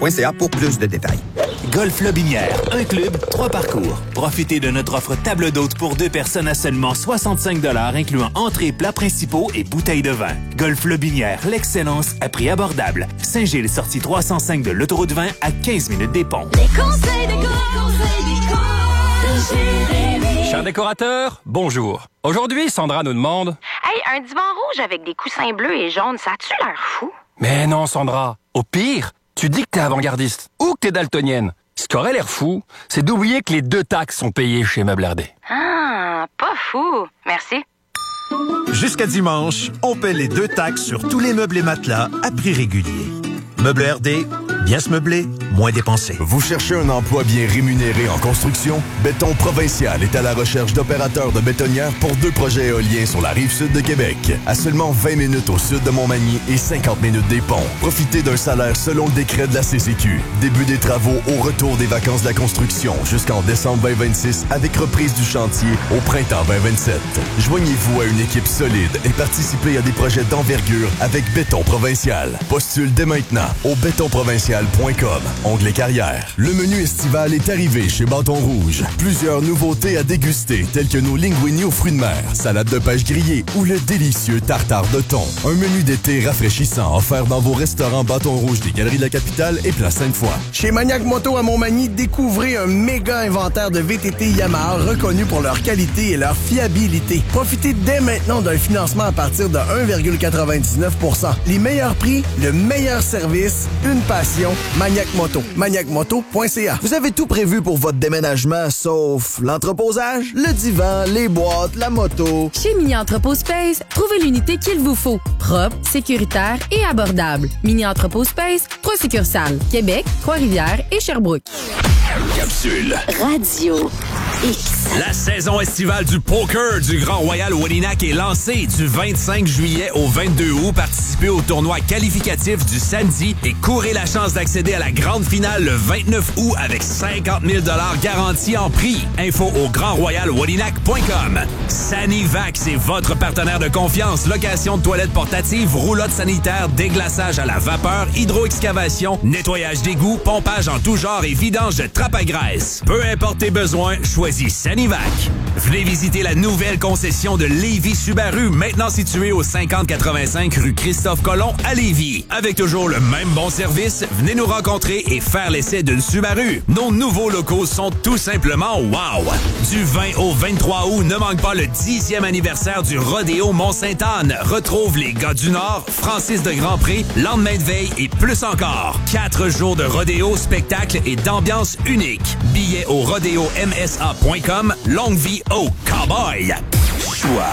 golflobinière.ca pour plus de détails. Golf Lobinière, un club, 3 parcours. Profitez de notre offre table d'hôte pour 2 personnes à seulement 65 $, incluant entrées, plats principaux et bouteilles de vin. Golf Lobinière, l'excellence à prix abordable. Saint-Gilles, sortie 305 de l'autoroute 20 à 15 minutes des ponts. Les conseils de Jérémy. Cher décorateur, bonjour. Aujourd'hui, Sandra nous demande... Hey, un divan rouge avec des coussins bleus et jaunes, ça a-tu l'air fou? Mais non, Sandra. Au pire, tu dis que t'es avant-gardiste ou que t'es daltonienne. Ce qui aurait l'air fou, c'est d'oublier que les 2 taxes sont payées chez Meubles RD. Ah, pas fou. Merci. Jusqu'à dimanche, on paie les 2 taxes sur tous les meubles et matelas à prix régulier. Meubles RD, bien se meubler, moins dépenser. Vous cherchez un emploi bien rémunéré en construction? Béton Provincial est à la recherche d'opérateurs de bétonnières pour 2 projets éoliens sur la Rive-Sud de Québec. À seulement 20 minutes au sud de Montmagny et 50 minutes des ponts. Profitez d'un salaire selon le décret de la CCQ. Début des travaux au retour des vacances de la construction jusqu'en décembre 2026 avec reprise du chantier au printemps 2027. Joignez-vous à une équipe solide et participez à des projets d'envergure avec Béton Provincial. Postule dès maintenant au bétonprovincial.com. Onglet carrière. Le menu estival est arrivé chez Bâton Rouge. Plusieurs nouveautés à déguster, telles que nos linguini aux fruits de mer, salade de pêche grillée ou le délicieux tartare de thon. Un menu d'été rafraîchissant offert dans vos restaurants Bâton Rouge des Galeries de la Capitale et Place Sainte-Foy. Chez Maniac Moto à Montmagny, découvrez un méga inventaire de VTT Yamaha reconnus pour leur qualité et leur fiabilité. Profitez dès maintenant d'un financement à partir de 1,99 %. Les meilleurs prix, le meilleur service, une passion, Maniac Moto. ManiacMoto.ca. Vous avez tout prévu pour votre déménagement, sauf l'entreposage, le divan, les boîtes, la moto. Chez Mini Entrepôt Space, trouvez l'unité qu'il vous faut. Propre, sécuritaire et abordable. Mini Entrepôt Space, 3 succursales. Québec, Trois-Rivières et Sherbrooke. Capsule. Radio X. La saison estivale du poker du Grand Royal Wolinak est lancée du 25 juillet au 22 août. Participez au tournoi qualificatif du samedi et courez la chance d'accéder à la grande finale le 29 août avec 50 000 $ garantis en prix. Info au grandroyalwolinak.com. Sanivac, c'est votre partenaire de confiance. Location de toilettes portatives, roulotte sanitaire, déglaçage à la vapeur, hydro-excavation, nettoyage d'égouts, pompage en tout genre et vidange de trappe à graisse. Peu importe tes besoins, choisis Sanivac. Venez visiter la nouvelle concession de Lévis Subaru, maintenant située au 5085 rue Christophe-Colomb à Lévis. Avec toujours le même bon service, venez nous rencontrer et faire l'essai d'une Subaru. Nos nouveaux locaux sont tout simplement wow! Du 20 au 23 août, ne manque pas le 10e anniversaire du Rodéo Mont-Sainte-Anne. Retrouve les gars du Nord, Francis de Grandpré, lendemain de veille et plus encore. 4 jours de rodéo, spectacle et d'ambiance unique. Billets au rodéomsa.com. Longue vie au cowboy. Choix.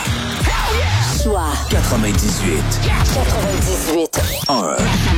98. 1.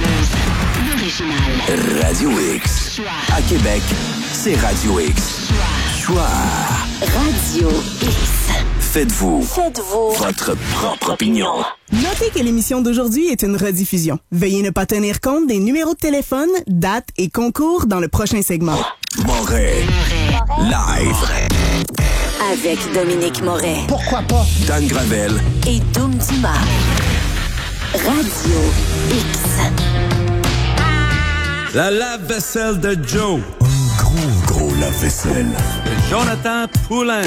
Radio X. À Québec, c'est Radio X. Choix. Radio X. Faites-vous votre propre opinion. Notez que l'émission d'aujourd'hui est une rediffusion. Veuillez ne pas tenir compte des numéros de téléphone, dates et concours dans le prochain segment. Moret. Live. Avec Dominique Moret. Pourquoi pas? Dan Gravel. Et Doom Duma. Radio X. La lave-vaisselle de Joe. Un gros lave-vaisselle. Jonathan Poulain.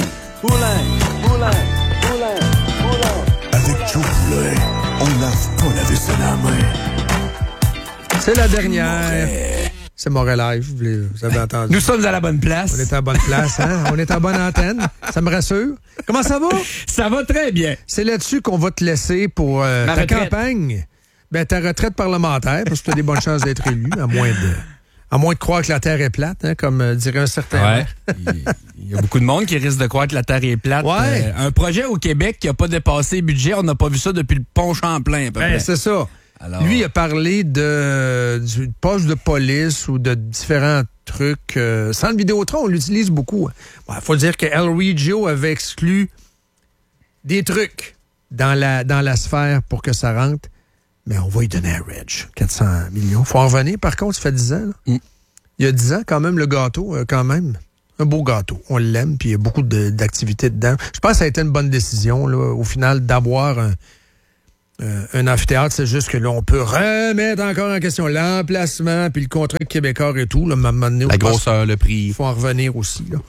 Avec Joe Poulain, on lave pas la vaisselle à la main. C'est la dernière. C'est Moret Live, vous avez entendu. Nous sommes à la bonne place. On est à la bonne place, hein? On est à bonne antenne. Ça me rassure. Comment ça va? Ça va très bien. C'est là-dessus qu'on va te laisser pour ta retraite. Campagne. Ben, ta retraite parlementaire, parce que tu as des bonnes chances d'être élu, à moins de croire que la Terre est plate, hein, comme dirait un certain maire. Il y a beaucoup de monde qui risque de croire que la Terre est plate. Ouais. Un projet au Québec qui n'a pas dépassé le budget, on n'a pas vu ça depuis le pont Champlain. À peu près. C'est ça. Alors... Lui, il a parlé du poste de police ou de différents trucs. Sans le Vidéotron, on l'utilise beaucoup. Il faut dire que El Regio avait exclu des trucs dans la sphère pour que ça rentre. Mais on va lui donner à Reg 400 millions. Faut en revenir, par contre, ça fait 10 ans. Il y a 10 ans, quand même, le gâteau, quand même, un beau gâteau. On l'aime, puis il y a beaucoup d'activités dedans. Je pense que ça a été une bonne décision, là, au final, d'avoir un amphithéâtre, c'est juste que là, on peut remettre encore en question l'emplacement, puis le contrat québécois et tout. Là, à un moment donné, la grosseur, le prix. Il faut en revenir aussi. Là.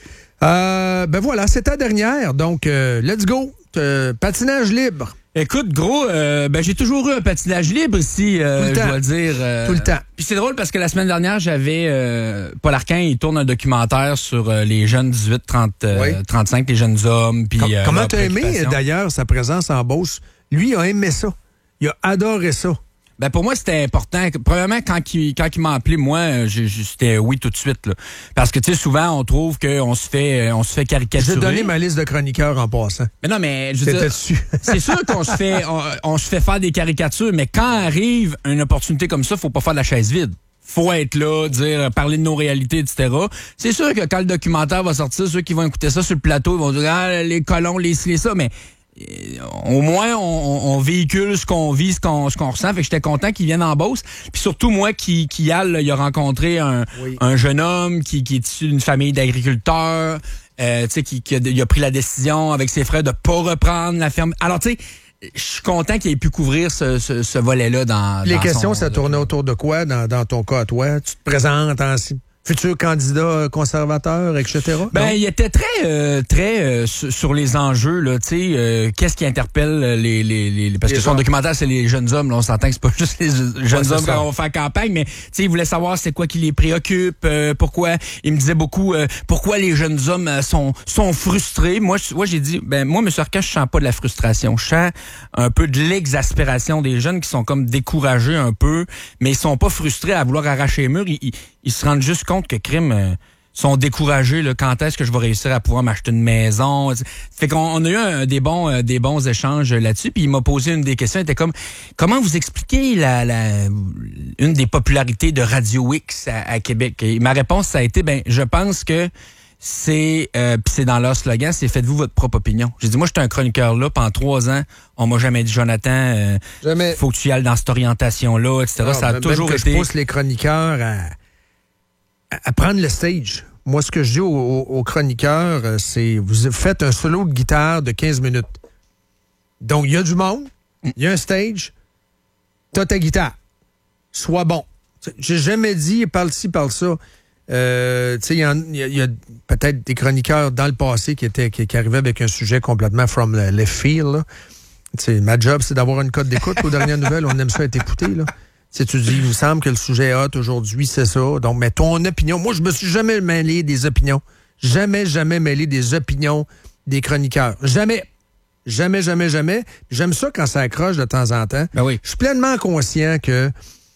Ouais. Ben voilà, c'est ta dernière. Donc, let's go. Patinage libre. Écoute, gros, j'ai toujours eu un patinage libre ici, je dois dire. Tout le temps. Puis c'est drôle parce que la semaine dernière, j'avais Paul Arcand, il tourne un documentaire sur les jeunes 18-35, les jeunes hommes. Puis comment t'as aimé, d'ailleurs, sa présence en Beauce? Lui, a aimé ça. Il a adoré ça. Ben pour moi, c'était important. Premièrement, quand il m'a appelé, moi, c'était oui tout de suite. Là. Parce que, tu sais, souvent, on trouve qu'on se fait caricaturer. J'ai donné ma liste de chroniqueurs en passant. Mais non, mais je veux dire, c'est sûr qu'on on se fait faire des caricatures, mais quand arrive une opportunité comme ça, faut pas faire de la chaise vide. Faut être là, parler de nos réalités, etc. C'est sûr que quand le documentaire va sortir, ceux qui vont écouter ça sur le plateau, ils vont dire les colons, les ça, mais au moins on véhicule ce qu'on vit, ce qu'on ressent. Fait que j'étais content qu'il vienne en Beauce. Puis surtout moi qui il a rencontré un jeune homme qui est issu d'une famille d'agriculteurs, il a pris la décision avec ses frères de pas reprendre la ferme. Alors tu sais, je suis content qu'il ait pu couvrir ce volet-là dans les questions, ça tournait autour de quoi dans ton cas à toi? Tu te présentes en futur candidat conservateur, etc.? Ben, il était très sur les enjeux, là, tu sais, qu'est-ce qui interpelle parce que son documentaire, c'est les jeunes hommes, là, on s'entend que c'est pas juste les jeunes hommes quand on va faire campagne, mais, tu sais, il voulait savoir c'est quoi qui les préoccupe, pourquoi, il me disait beaucoup, pourquoi les jeunes hommes sont frustrés. Moi, j'ai dit, moi, M. Arcand, je sens pas de la frustration, je sens un peu de l'exaspération des jeunes qui sont comme découragés un peu, mais ils sont pas frustrés à vouloir arracher les murs, ils se rendent juste compte que crime sont découragés. Là, quand est-ce que je vais réussir à pouvoir m'acheter une maison? Fait qu'on a eu des bons échanges là-dessus. Puis il m'a posé une des questions. Il était comme, comment vous expliquez une des popularités de Radio X à Québec? Et ma réponse, ça a été, je pense que c'est dans leur slogan, c'est faites-vous votre propre opinion. J'ai dit, moi, j'étais un chroniqueur là pendant 3 ans. On m'a jamais dit, Jonathan, faut que tu y ailles dans cette orientation-là, etc. Non, ça a toujours été... Je pousse les chroniqueurs à prendre le stage. Moi, ce que je dis aux chroniqueurs, c'est vous faites un solo de guitare de 15 minutes. Donc, il y a du monde, il y a un stage, t'as ta guitare. Sois bon. J'ai jamais dit, parle ci, parle ça. Il y a peut-être des chroniqueurs dans le passé qui arrivaient avec un sujet complètement from left field. Ma job, c'est d'avoir une cote d'écoute aux dernières nouvelles. On aime ça être écouté, là. Tu dis, il me semble que le sujet hot aujourd'hui, c'est ça. Donc, mais ton opinion, moi, je me suis jamais mêlé des opinions. Jamais mêlé des opinions des chroniqueurs. Jamais. Jamais. J'aime ça quand ça accroche de temps en temps. Ben oui. Je suis pleinement conscient que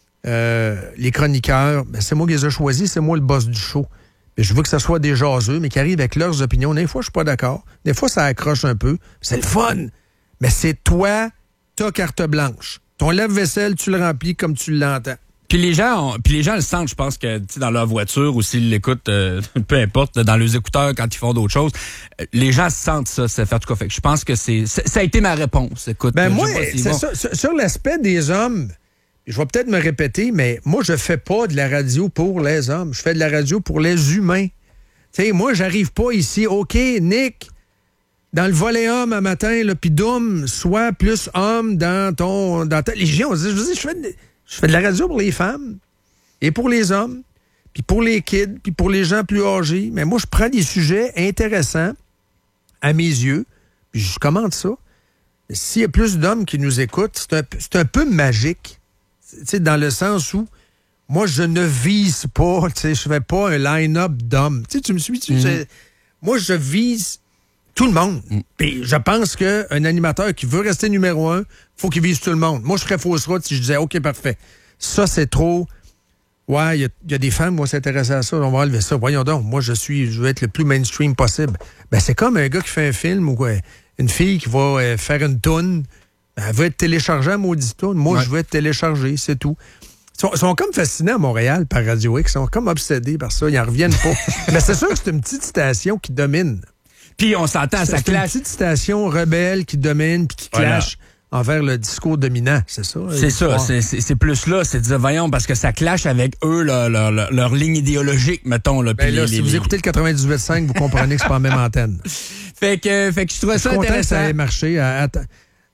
les chroniqueurs, c'est moi qui les ai choisis, c'est moi le boss du show. Et je veux que ça soit des jaseux, mais qui arrivent avec leurs opinions. Des fois, je suis pas d'accord. Des fois, ça accroche un peu. C'est le fun. Mais c'est toi, ta carte blanche. Ton lave-vaisselle, tu le remplis comme tu l'entends. Puis les gens le sentent, je pense que dans leur voiture ou s'ils l'écoutent, peu importe, dans leurs écouteurs quand ils font d'autres choses, les gens sentent ça fait en tout cas. Fait que je pense que ça a été ma réponse. Écoute, moi, c'est ça. Sur l'aspect des hommes, je vais peut-être me répéter, mais moi, je fais pas de la radio pour les hommes. Je fais de la radio pour les humains. Tu sais, moi, j'arrive pas ici. OK, Nick, dans le volet homme un matin, puis Doom, sois plus homme dans ta légion. Je fais de la radio pour les femmes et pour les hommes, puis pour les kids, puis pour les gens plus âgés. Mais moi, je prends des sujets intéressants à mes yeux, puis je commente ça. S'il y a plus d'hommes qui nous écoutent, c'est un peu magique. Dans le sens où moi, je ne vise pas, je fais pas un line-up d'hommes. Tu me suis? Moi, je vise tout le monde. Puis je pense qu'un animateur qui veut rester numéro 1, faut qu'il vise tout le monde. Moi, je ferais fausse route si je disais, OK, parfait. Ça, c'est trop... Ouais, il y a des femmes, moi, s'intéressent à ça, on va enlever ça. Voyons donc, moi, je veux être le plus mainstream possible. C'est comme un gars qui fait un film ou une fille qui va faire une toune. Elle veut être téléchargée à maudit toune. Moi, je veux être téléchargé, c'est tout. Ils sont comme fascinés à Montréal par Radio X. Ils sont comme obsédés par ça. Ils n'en reviennent pas. Mais c'est sûr que c'est une petite station qui domine. Puis on s'entend, ça clash. C'est une petite station rebelle qui domine puis qui clash envers le discours dominant, c'est ça? C'est ça, c'est plus là, c'est de dire, voyons, parce que ça clash avec eux, leur ligne idéologique, mettons. Là, si vous écoutez le 98.5, vous comprenez que c'est pas la même antenne. Fait que je trouvais ça intéressant. Que ça ait marché. À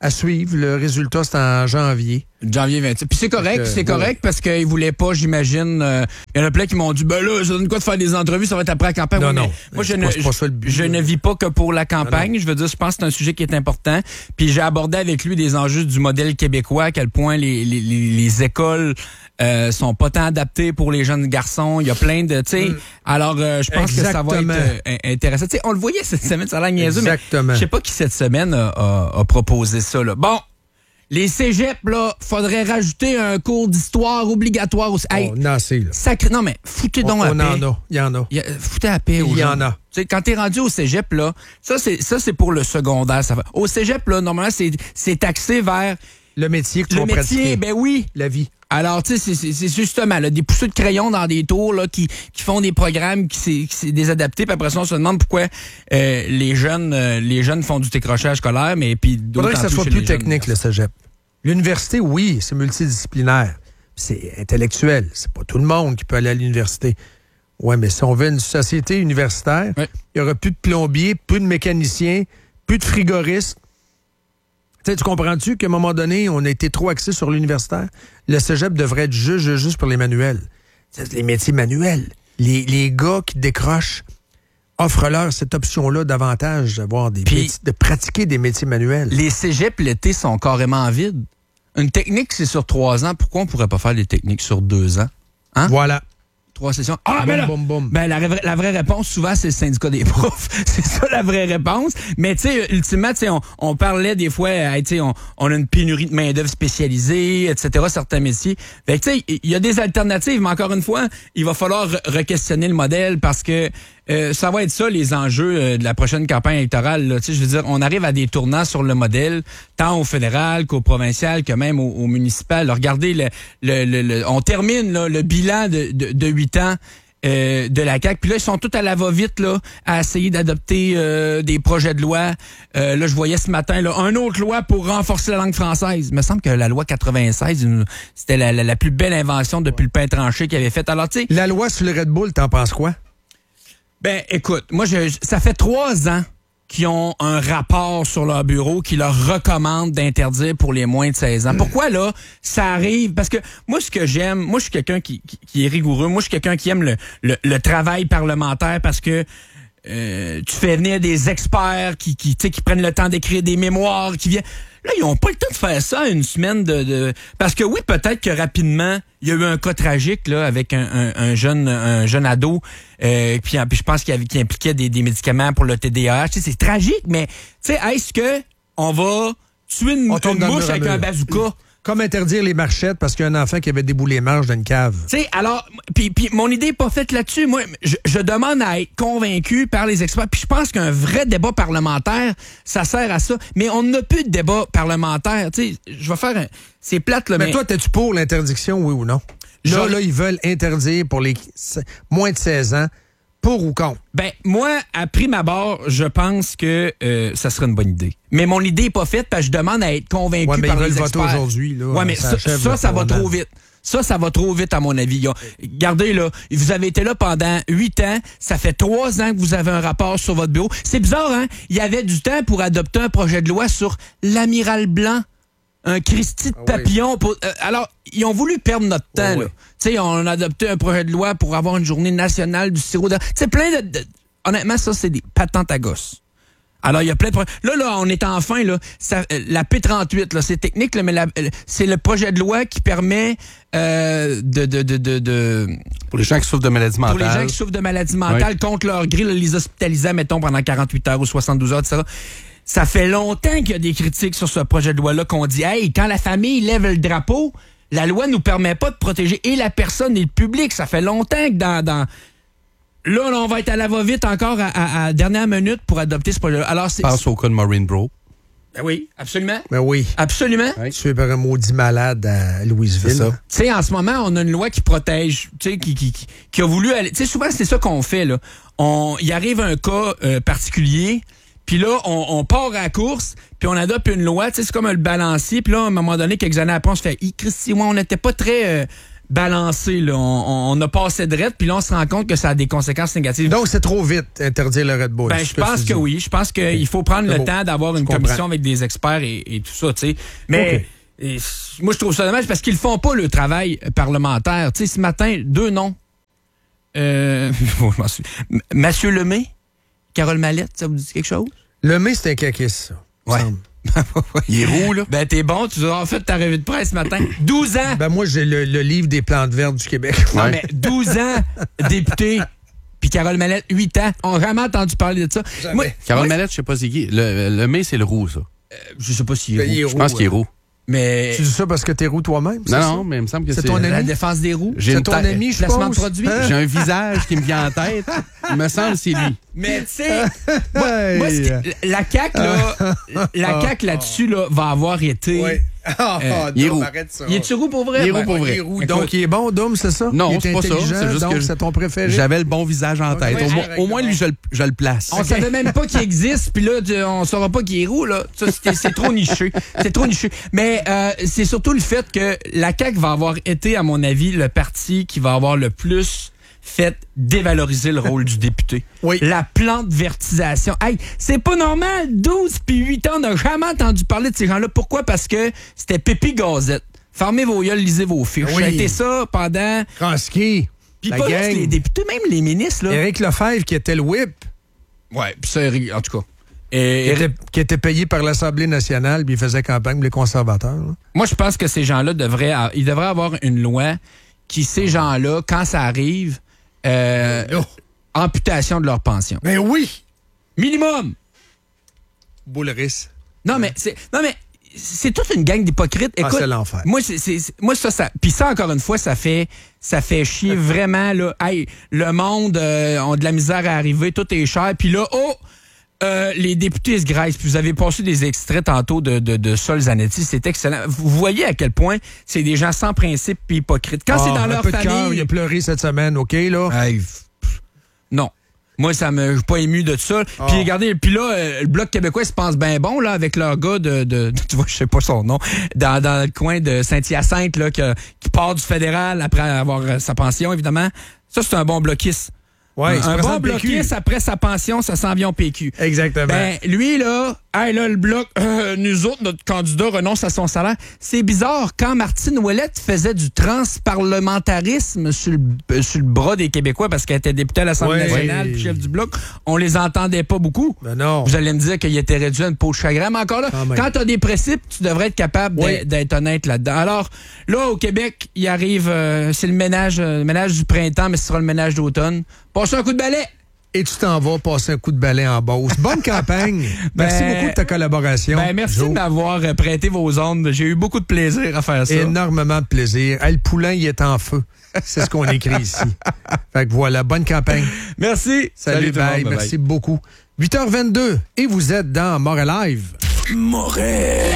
À suivre. Le résultat, c'est en janvier. Janvier 27. Puis c'est correct parce qu'ils voulaient pas, j'imagine. Il y en a plein qui m'ont dit, ben là, ça donne quoi de faire des entrevues, ça va être après la campagne. Non. Moi, je ne vis pas que pour la campagne. Non. Je veux dire, je pense que c'est un sujet qui est important. Puis j'ai abordé avec lui des enjeux du modèle québécois, à quel point les écoles sont pas tant adaptées pour les jeunes garçons. Il y a plein de, tu sais. Alors, je pense que ça va être intéressant. Tu sais, on le voyait cette semaine, ça a l'air niaiseux, mais je sais pas qui cette semaine a proposé ça, là. Bon. Les cégeps, là, faudrait rajouter un cours d'histoire obligatoire aussi. Hey, non, mais foutez donc à paix. Il y en a. Foutez à paix. Il y en a. Tu sais, quand t'es rendu au cégep, là, ça, c'est pour le secondaire. Ça va. Au cégep, là, normalement, c'est axé vers... Le métier que tu vas pratiquer. Ben oui. La vie. Alors, tu sais, c'est justement là, des pousseux de crayons dans des tours là, qui font des programmes qui c'est désadapté. Puis après ça, on se demande pourquoi les jeunes font du décrochage scolaire, mais puis d'autres. Faudrait que ça soit plus technique, le cégep. L'université, oui, c'est multidisciplinaire. C'est intellectuel. C'est pas tout le monde qui peut aller à l'université. Ouais, mais si on veut une société universitaire, il y aura plus de plombiers, plus de mécaniciens, plus de frigoristes. Tu comprends-tu qu'à un moment donné, on a été trop axé sur l'universitaire? Le cégep devrait être juste pour les manuels. Les métiers manuels. Les gars qui décrochent, offrent-leur cette option-là davantage d'avoir de pratiquer des métiers manuels. Les cégeps, l'été, sont carrément vides. Une technique, c'est sur 3 ans. Pourquoi on pourrait pas faire des techniques sur 2 ans? Hein? Voilà. 3 sessions. Ben la vraie réponse, souvent, c'est le syndicat des profs. C'est ça la vraie réponse. Mais tu sais, ultimement, tu sais, on parlait des fois, tu sais, on a une pénurie de main-d'œuvre spécialisée, etc., certains métiers. Fait que tu sais, il y a des alternatives, mais encore une fois, il va falloir re-questionner le modèle parce que ça va être ça, les enjeux de la prochaine campagne électorale. Là. Tu sais, je veux dire, on arrive à des tournants sur le modèle, tant au fédéral qu'au provincial, que même au municipal. Là, regardez, on termine là, le bilan de 8 ans de la CAQ. Puis là, ils sont tous à la va-vite là, à essayer d'adopter des projets de loi. Là, je voyais ce matin là, une autre loi pour renforcer la langue française. Il me semble que la loi 96, c'était la plus belle invention depuis le pain tranché qu'il avait faite. Alors, tu sais, la loi sur le Red Bull, t'en penses quoi? Ben, écoute, moi, ça fait 3 ans qu'ils ont un rapport sur leur bureau qui leur recommande d'interdire pour les moins de 16 ans. Pourquoi, là, ça arrive? Parce que moi, ce que j'aime, moi, je suis quelqu'un qui est rigoureux. Moi, je suis quelqu'un qui aime le travail parlementaire parce que tu fais venir des experts qui prennent le temps d'écrire des mémoires, qui viennent... Là, ils n'ont pas le temps de faire ça une semaine Parce que oui, peut-être que rapidement, il y a eu un cas tragique là avec un jeune ado, puis je pense qu'il impliquait des médicaments pour le TDAH. Tu sais, c'est tragique, mais tu sais, est-ce que on va tuer une mouche avec un bazooka? Comme interdire les marchettes parce qu'il y a un enfant qui avait déboulé les marches dans une cave. Tu sais, alors, puis mon idée n'est pas faite là-dessus. Moi, je demande à être convaincu par les experts. Puis je pense qu'un vrai débat parlementaire, ça sert à ça. Mais on n'a plus de débat parlementaire. Tu sais, je vais faire c'est plate, là, mais toi, t'es-tu pour l'interdiction, oui ou non? Là, ils veulent interdire pour les moins de 16 ans. Pour ou contre? Ben, moi, à prime abord, je pense que ça serait une bonne idée. Mais mon idée n'est pas faite parce que je demande à être convaincu par les experts. Ils veulent voter aujourd'hui. Là, ouais, mais ça va trop vite. Ça va trop vite, à mon avis. Regardez, là, vous avez été là pendant 8 ans. Ça fait 3 ans que vous avez un rapport sur votre bureau. C'est bizarre, hein? Il y avait du temps pour adopter un projet de loi sur l'amiral blanc. Un Christy de papillon. Alors, ils ont voulu perdre notre temps. Là. Tu sais, on a adopté un projet de loi pour avoir une journée nationale du sirop d'érable. Tu sais, plein honnêtement, ça, c'est des patentes à gosse. Alors, il y a plein de projets. Là, on est enfin, là, la P38, là, c'est technique, là, mais c'est le projet de loi qui permet Pour les gens qui souffrent de maladies mentales. Pour les gens qui souffrent de maladies mentales, contre leur gré, les hospitalisants, mettons, pendant 48 heures ou 72 heures, etc. Ça fait longtemps qu'il y a des critiques sur ce projet de loi-là qu'on dit, hey, quand la famille lève le drapeau, la loi nous permet pas de protéger et la personne et le public. Ça fait longtemps que Là, on va être à la va-vite encore à dernière minute pour adopter ce projet-là. Alors, pense au cas de Maureen Bro. Ben oui, absolument. Ben oui. Absolument. Oui. Tu es par un maudit malade à Louisville. C'est ça. Tu sais, en ce moment, on a une loi qui protège, tu sais, qui a voulu aller... Tu sais, souvent, c'est ça qu'on fait, là. Il arrive un cas particulier... Puis là, on part à la course, puis on adopte une loi, tu sais, c'est comme le balancier. Puis là, à un moment donné, quelques années après, on se fait, Christy, on n'était pas très balancé. Là. On a passé de raide, puis là, on se rend compte que ça a des conséquences négatives. Donc, c'est trop vite, interdire le Red Bull. Ben, je pense que oui. Je pense qu'il faut prendre le temps d'avoir une commission avec des experts et tout ça, tu sais. Mais moi, je trouve ça dommage parce qu'ils font pas le travail parlementaire. Tu sais, ce matin, 2 noms. Mathieu Lemay, Carole Mallette, ça vous dit quelque chose? Lemay, c'est un caquiste, ça. Ouais. Il est roux, là. Ben, t'es bon, tu as fait ta revue de presse ce matin. 12 ans! Ben, moi, j'ai le livre des plantes vertes du Québec. Non, mais 12 ans, député, puis Carole Mallette, 8 ans. On a vraiment entendu parler de ça. Carole Mallette, je sais pas c'est qui. Le mai, c'est le roux, ça. Je sais pas s'il est roux. Je pense qu'il est roux. Mais... Tu dis ça parce que t'es roux toi-même? Non, mais il me semble que c'est... ton ami? La défense des roues? C'est ton ami, je Placement pense. de produit? J'ai un visage qui me vient en tête. Il me semble que c'est lui. Mais tu sais, moi, la CAQ, là, là-dessus, là, va avoir été... Oui. Il est roux. Il est-tu roux pour vrai? Il est roux pour vrai. Donc, il est bon, Dom, c'est ça? Non, il est c'est pas ça. C'est juste que c'est ton préféré. J'avais le bon visage en tête. Au moins, lui, je le place. On savait même pas qu'il existe, puis là, on saura pas qu'il est roux, là. Ça, c'est trop niché. C'est trop niché. Mais c'est surtout le fait que la CAQ va avoir été, à mon avis, le parti qui va avoir le plus fait dévaloriser le rôle du député. Oui. La plantevertisation. Hey, c'est pas normal. 12 puis 8 ans, on n'a jamais entendu parler de ces gens-là. Pourquoi? Parce que c'était Pépi Gazette. Fermez vos yeux, lisez vos fiches. Oui. Ça a été ça pendant... Kransky. Puis pas juste les députés, même les ministres. Là. Éric Lefebvre, qui était le whip. Ouais, puis ça, en tout cas. Qui était payé par l'Assemblée nationale, puis il faisait campagne pour les conservateurs. Là. Moi, je pense que ces gens-là devraient avoir une loi qui, ces gens-là, quand ça arrive... amputation de leur pension. Mais oui! Minimum! Boulris. Non, mais c'est toute une gang d'hypocrites. Écoute, c'est l'enfer. Moi, ça puis ça, encore une fois, ça fait chier vraiment, là. Hey, le monde a de la misère à arriver, tout est cher, puis là, les députés se graissent. Puis vous avez passé des extraits tantôt de Sol Zanetti. C'est excellent. Vous voyez à quel point c'est des gens sans principe et hypocrites. Quand c'est dans leur famille... Il a pleuré cette semaine, OK, là? Hey, non. Moi, ça me... Je suis pas ému de ça. Puis regardez, le Bloc québécois se pense bien bon, là, avec leur gars tu vois, je sais pas son nom, dans le coin de Saint-Hyacinthe, là, qui part du fédéral après avoir sa pension, évidemment. Ça, c'est un bon bloquiste. Ouais, un bon bloquiste après sa pension, ça s'en vient au PQ. Exactement. Ben, lui, là, le bloc, nous autres, notre candidat renonce à son salaire. C'est bizarre. Quand Martine Ouellette faisait du transparlementarisme sur le bras des Québécois parce qu'elle était députée à l'Assemblée nationale puis chef du bloc, on les entendait pas beaucoup. Ben non. Vous allez me dire qu'il était réduit à une peau de chagrin, mais encore là, quand tu as des principes, tu devrais être capable d'être honnête là-dedans. Alors, là, au Québec, il arrive, c'est le ménage du printemps, mais ce sera le ménage d'automne. Passe un coup de balai. Et tu t'en vas passer un coup de balai en Beauce. Bonne campagne. Merci beaucoup de ta collaboration. Merci de m'avoir prêté vos ondes. J'ai eu beaucoup de plaisir à faire ça. Énormément de plaisir. Le poulain, il est en feu. C'est ce qu'on écrit ici. Fait que voilà, bonne campagne. Merci. Salut, bye. Merci beaucoup. 8h22 et vous êtes dans Moret Live. Moret.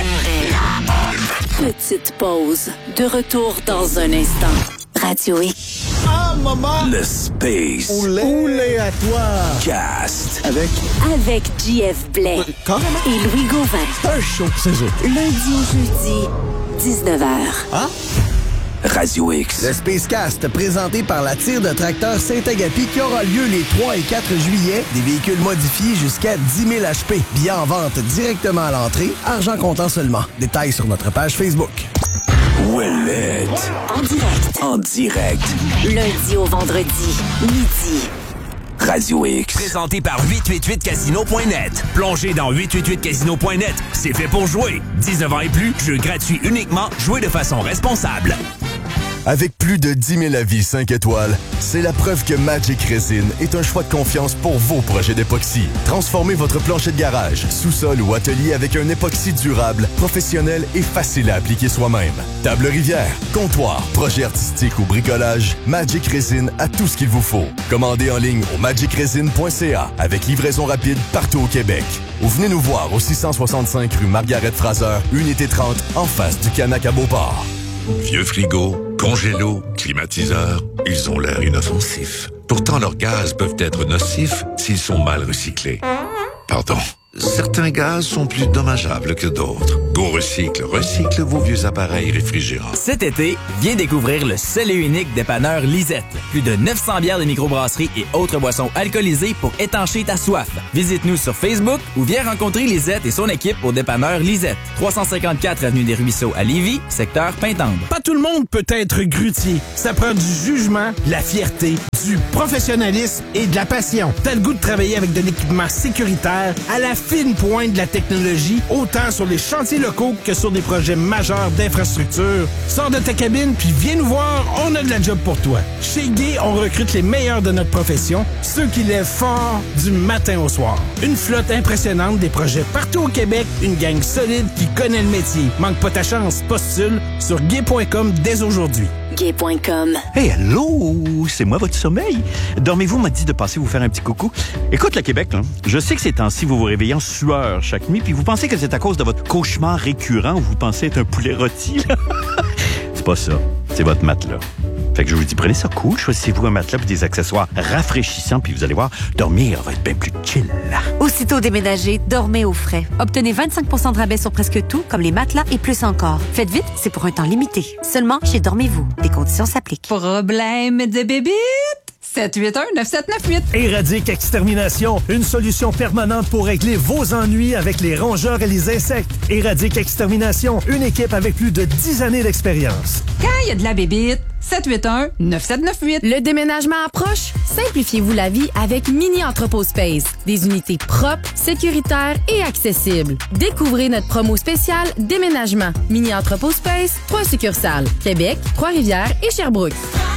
Petite pause. De retour dans un instant. Radio X. Ah, maman! Le Space. Oulé à toi! Cast. Avec JF Blais. Et Louis Gauvin. C'est un show, c'est ça. Lundi au jeudi, 19h. Hein? Radio X. Le Spacecast, présenté par la tire de tracteur Saint-Agapi, qui aura lieu les 3 et 4 juillet. Des véhicules modifiés jusqu'à 10 000 HP. Billets en vente directement à l'entrée. Argent comptant seulement. Détails sur notre page Facebook. Ouellette. En direct. Lundi au vendredi, midi. Radio X. Présenté par 888casino.net. Plongez dans 888casino.net. C'est fait pour jouer. 19 ans et plus, jeu gratuit uniquement. Jouez de façon responsable. Avec plus de 10 000 avis 5 étoiles, c'est la preuve que Magic Resin est un choix de confiance pour vos projets d'époxy. Transformez votre plancher de garage, sous-sol ou atelier avec un époxy durable, professionnel et facile à appliquer soi-même. Table rivière, comptoir, projet artistique ou bricolage, Magic Resin a tout ce qu'il vous faut. Commandez en ligne au magicresin.ca avec livraison rapide partout au Québec. Ou venez nous voir au 665 rue Margaret-Fraser, unité 30, en face du Canac à Beauport. Vieux frigo, congélo, climatiseur, ils ont l'air inoffensifs. Pourtant, leurs gaz peuvent être nocifs s'ils sont mal recyclés. Pardon. certains gaz sont plus dommageables que d'autres. Go Recycle, recycle vos vieux appareils réfrigérants. Cet été, viens découvrir le seul et unique dépanneur Lisette. Plus de 900 bières de microbrasserie et autres boissons alcoolisées pour étancher ta soif. Visite-nous sur Facebook ou viens rencontrer Lisette et son équipe au dépanneur Lisette. 354 avenue des Ruisseaux à Lévis, secteur Pintendre. Pas tout le monde peut être grutier. Ça prend du jugement, de la fierté, du professionnalisme et de la passion. T'as le goût de travailler avec de l'équipement sécuritaire à la fine pointe de la technologie, autant sur les chantiers locaux que sur des projets majeurs d'infrastructure. Sors de ta cabine puis viens nous voir, on a de la job pour toi. Chez Guy, on recrute les meilleurs de notre profession, ceux qui lèvent fort du matin au soir. Une flotte impressionnante, des projets partout au Québec, une gang solide qui connaît le métier. Manque pas ta chance, postule sur guy.com dès aujourd'hui. Gay.com. Hey, allô, c'est moi votre sommeil. Dormez-vous m'a dit de passer vous faire un petit coucou. Écoute le Québec, là, je sais que ces temps-ci, vous vous réveillez en sueur chaque nuit, puis vous pensez que c'est à cause de votre cauchemar récurrent où vous pensez être un poulet rôti. C'est pas ça, c'est votre matelas. Fait que je vous dis, prenez ça cool, choisissez-vous un matelas et des accessoires rafraîchissants, puis vous allez voir, dormir va être bien plus chill. Aussitôt déménagé, dormez au frais. Obtenez 25% de rabais sur presque tout, comme les matelas et plus encore. Faites vite, c'est pour un temps limité. Seulement chez Dormez-vous. Des conditions s'appliquent. Problème de bébite? 781-9798. Éradique Extermination, une solution permanente pour régler vos ennuis avec les rongeurs et les insectes. Éradique Extermination, une équipe avec plus de 10 années d'expérience. Quand il y a de la bébite, 781-9798. Le déménagement approche? Simplifiez-vous la vie avec Mini Entrepôt Space. Des unités propres, sécuritaires et accessibles. Découvrez notre promo spéciale Déménagement. Mini Entrepôt Space, 3 succursales. Québec, Trois-Rivières et Sherbrooke.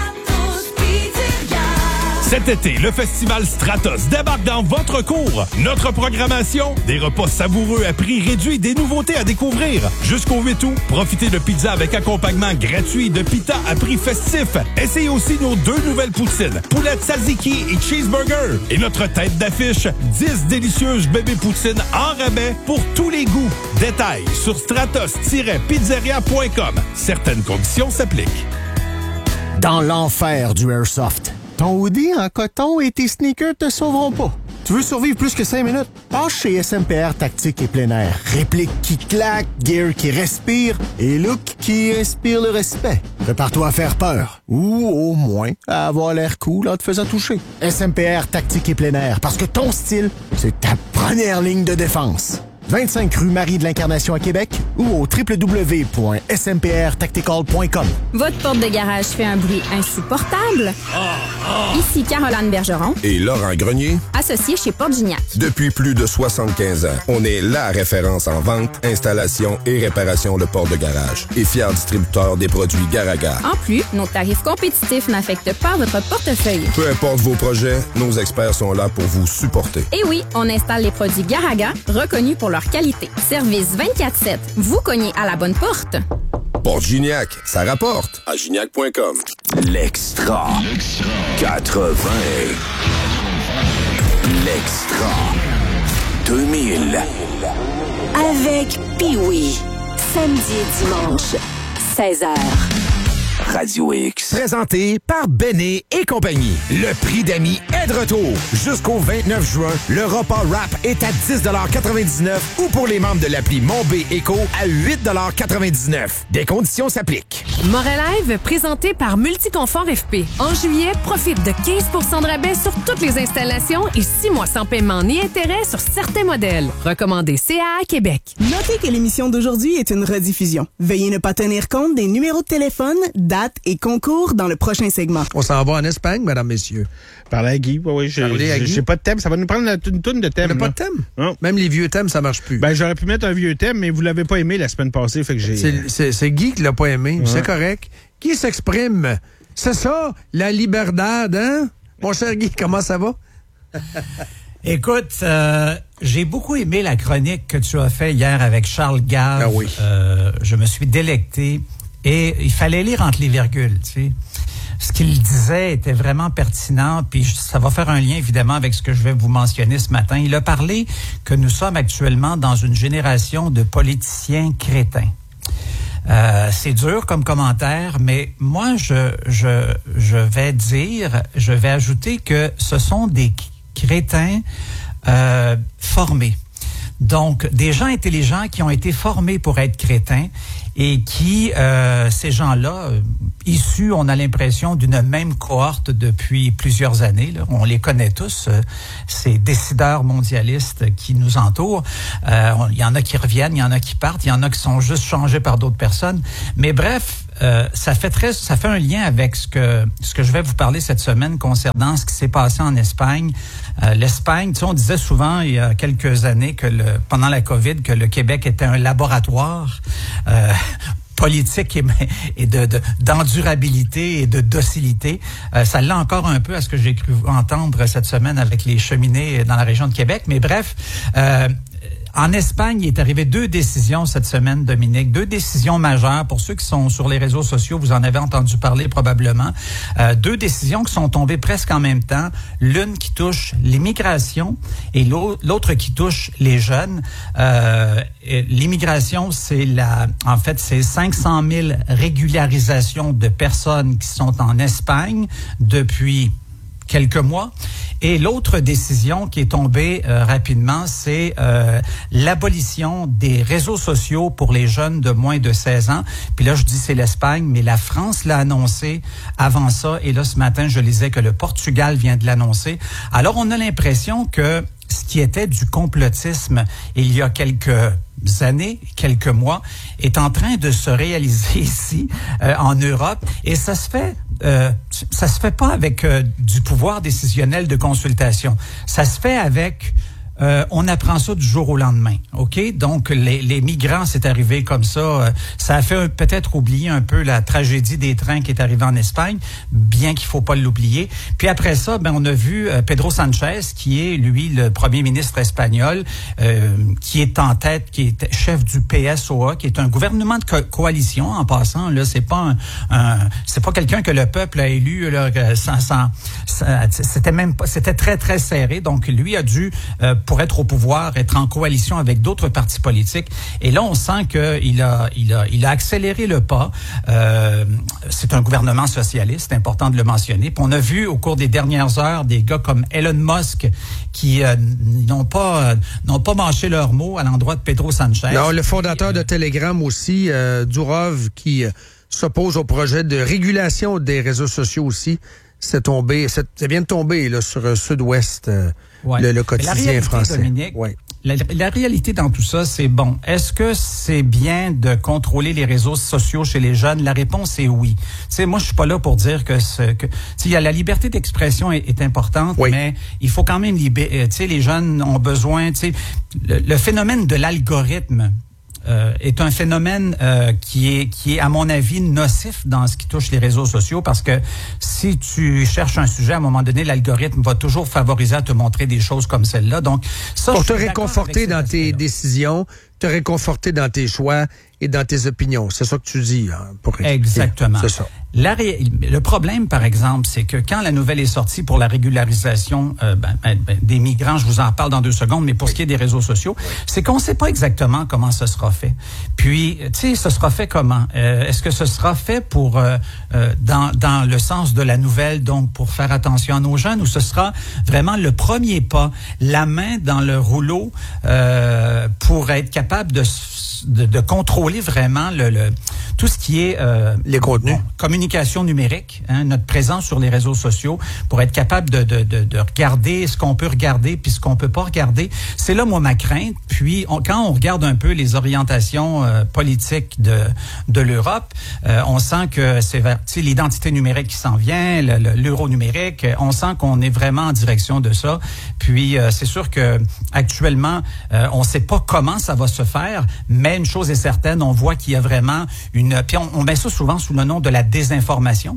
Cet été, le festival Stratos débarque dans votre cour. Notre programmation, des repas savoureux à prix réduit, des nouveautés à découvrir. Jusqu'au 8 août, profitez de pizza avec accompagnement gratuit de pita à prix festif. Essayez aussi nos 2 nouvelles poutines, poulette tzatziki et cheeseburger. Et notre tête d'affiche, 10 délicieuses bébés poutines en rabais pour tous les goûts. Détails sur stratos-pizzeria.com. Certaines conditions s'appliquent. Dans l'enfer du Airsoft, ton hoodie en coton et tes sneakers te sauveront pas. Tu veux survivre plus que 5 minutes? Passe chez SMPR Tactique et Plein Air. Réplique qui claque, gear qui respire et look qui inspire le respect. Prépare-toi à faire peur. Ou au moins à avoir l'air cool en te faisant toucher. SMPR Tactique et Plein Air, parce que ton style, c'est ta première ligne de défense. 25 rue Marie de l'Incarnation à Québec ou au www.smprtactical.com. Votre porte de garage fait un bruit insupportable? Ici Caroline Bergeron et Laurent Grenier, associés chez Porte Gignac. Depuis plus de 75 ans, on est la référence en vente, installation et réparation de portes de garage et fier distributeur des produits Garaga. En plus, nos tarifs compétitifs n'affectent pas votre portefeuille. Peu importe vos projets, nos experts sont là pour vous supporter. Et oui, on installe les produits Garaga, reconnus pour leur qualité. Service 24/7. Vous cognez à la bonne porte. Porte Gignac, ça rapporte. À gignac.com. L'extra. 80. L'extra. 2000. Avec Pee-Wee. Samedi et dimanche, 16h. Radio X. Présenté par Béné et compagnie. Le prix d'amis est de retour. Jusqu'au 29 juin, le repas rap est à 10,99$ ou pour les membres de l'appli Mon B Éco à 8,99$. Des conditions s'appliquent. Morelive, présenté par Multiconfort FP. En juillet, profite de 15% de rabais sur toutes les installations et 6 mois sans paiement ni intérêt sur certains modèles. Recommandé CAA Québec. Notez que l'émission d'aujourd'hui est une rediffusion. Veuillez ne pas tenir compte des numéros de téléphone, dates et concours dans le prochain segment. On s'en va en Espagne, mesdames, messieurs. Parler à Guy. Oui, j'ai pas de thème. Ça va nous prendre une toune de thème. On n'a pas de thème? Non. Même les vieux thèmes, ça marche plus. Ben, j'aurais pu mettre un vieux thème, mais vous l'avez pas aimé la semaine passée, fait que j'ai... C'est Guy qui l'a pas aimé. Ouais. C'est correct. Guy s'exprime. C'est ça, la liberdade, hein? Mon cher Guy, comment ça va? Écoute, j'ai beaucoup aimé la chronique que tu as faite hier avec Charles Gave. Ah oui. Je me suis délecté. Et il fallait lire entre les virgules, tu sais. Ce qu'il disait était vraiment pertinent, puis ça va faire un lien, évidemment, avec ce que je vais vous mentionner ce matin. Il a parlé que nous sommes actuellement dans une génération de politiciens crétins. C'est dur comme commentaire, mais moi, je vais ajouter que ce sont des crétins formés. Donc, des gens intelligents qui ont été formés pour être crétins et qui, ces gens-là, issus, on a l'impression, d'une même cohorte depuis plusieurs années, là, on les connaît tous, ces décideurs mondialistes qui nous entourent. Il y en a qui reviennent, il y en a qui partent, il y en a qui sont juste changés par d'autres personnes. Mais bref, ça fait un lien avec ce que je vais vous parler cette semaine concernant ce qui s'est passé en Espagne. L'Espagne, tu sais, on disait souvent il y a quelques années que pendant la COVID que le Québec était un laboratoire politique et d'endurabilité et de docilité. Ça l'a encore un peu à ce que j'ai cru entendre cette semaine avec les cheminées dans la région de Québec. Mais bref, en Espagne, il est arrivé 2 décisions cette semaine, Dominique. 2 décisions majeures. Pour ceux qui sont sur les réseaux sociaux, vous en avez entendu parler probablement. 2 décisions qui sont tombées presque en même temps. L'une qui touche l'immigration et l'autre qui touche les jeunes. L'immigration, c'est 500 000 régularisations de personnes qui sont en Espagne depuis quelques mois. Et l'autre décision qui est tombée rapidement, c'est l'abolition des réseaux sociaux pour les jeunes de moins de 16 ans. Puis là, je dis c'est l'Espagne, mais la France l'a annoncé avant ça. Et là, ce matin, je lisais que le Portugal vient de l'annoncer. Alors, on a l'impression que ce qui était du complotisme il y a quelques années, quelques mois, est en train de se réaliser ici, en Europe. Et ça se fait pas avec du pouvoir décisionnel de consultation. Ça se fait avec on apprend ça du jour au lendemain, OK? Donc, les migrants, c'est arrivé comme ça. Ça a fait peut-être oublier un peu la tragédie des trains qui est arrivée en Espagne, bien qu'il faut pas l'oublier. Puis après ça, on a vu Pedro Sanchez, qui est, lui, le premier ministre espagnol, qui est en tête, qui est chef du PSOA, qui est un gouvernement de coalition, en passant. Là, c'est pas c'est pas quelqu'un que le peuple a élu, là, c'était très, très serré. Donc, lui a dû, pour être au pouvoir, être en coalition avec d'autres partis politiques. Et là, on sent qu'il a accéléré le pas. C'est un gouvernement socialiste, c'est important de le mentionner. Puis on a vu au cours des dernières heures des gars comme Elon Musk qui n'ont pas mâché leurs mots à l'endroit de Pedro Sanchez. Non, le fondateur de Telegram aussi, Durov, qui s'oppose au projet de régulation des réseaux sociaux aussi. Ça vient de tomber là, sur Sud-Ouest, le quotidien français. Dominique, la réalité dans tout ça, c'est bon. Est-ce que c'est bien de contrôler les réseaux sociaux chez les jeunes? La réponse est oui. Tu sais, moi, je suis pas là pour dire que la liberté d'expression est importante, mais il faut quand même les jeunes ont besoin, le phénomène de l'algorithme est un phénomène qui est, à mon avis, nocif dans ce qui touche les réseaux sociaux, parce que si tu cherches un sujet, à un moment donné, l'algorithme va toujours favoriser à te montrer des choses comme celle-là. Donc, ça, pour te réconforter dans tes décisions, te réconforter dans tes choix et dans tes opinions. C'est ça que tu dis. Exactement. C'est ça. Le problème, par exemple, c'est que quand la nouvelle est sortie pour la régularisation des migrants, je vous en parle dans 2 secondes, mais pour ce qui est des réseaux sociaux, c'est qu'on ne sait pas exactement comment ce sera fait. Puis, tu sais, ce sera fait comment? Est-ce que ce sera fait pour dans le sens de la nouvelle, donc pour faire attention à nos jeunes, ou ce sera vraiment le premier pas, la main dans le rouleau pour être capable de contrôler vraiment tout ce qui est les contenus, communication numérique, notre présence sur les réseaux sociaux, pour être capable de regarder ce qu'on peut regarder puis ce qu'on peut pas regarder. C'est là, moi, ma crainte. Puis, quand on regarde un peu les orientations politiques de l'Europe, on sent que c'est vers l'identité numérique qui s'en vient, l'euro numérique. On sent qu'on est vraiment en direction de ça. Puis, c'est sûr que actuellement, on sait pas comment ça va se faire, mais une chose est certaine, on voit qu'il y a vraiment puis on met ça souvent sous le nom de la désinformation.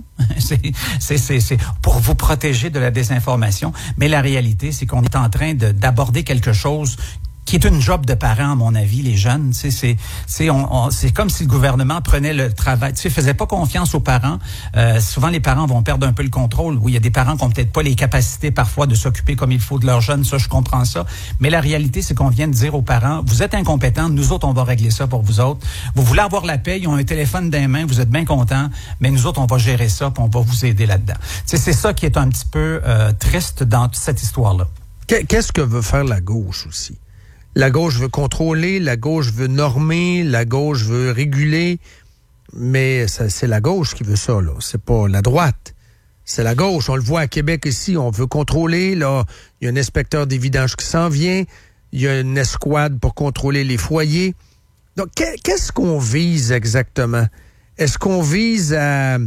c'est pour vous protéger de la désinformation. Mais la réalité, c'est qu'on est en train d'aborder quelque chose qui est une job de parents, à mon avis, les jeunes. C'est comme si le gouvernement prenait le travail. Faisait pas confiance aux parents. Souvent, les parents vont perdre un peu le contrôle. Oui, il y a des parents qui ont peut-être pas les capacités parfois de s'occuper comme il faut de leurs jeunes. Ça, je comprends ça. Mais la réalité, c'est qu'on vient de dire aux parents, vous êtes incompétents, nous autres, on va régler ça pour vous autres. Vous voulez avoir la paie, ils ont un téléphone dans les mains, vous êtes bien contents, mais nous autres, on va gérer ça, puis on va vous aider là-dedans. C'est ça qui est un petit peu triste dans toute cette histoire-là. Qu'est-ce que veut faire la gauche aussi? La gauche veut contrôler, la gauche veut normer, la gauche veut réguler, mais c'est la gauche qui veut ça, là. C'est pas la droite. C'est la gauche. On le voit à Québec ici, on veut contrôler, là. Il y a un inspecteur des vidanges qui s'en vient, il y a une escouade pour contrôler les foyers. Donc, qu'est-ce qu'on vise exactement? Est-ce qu'on vise à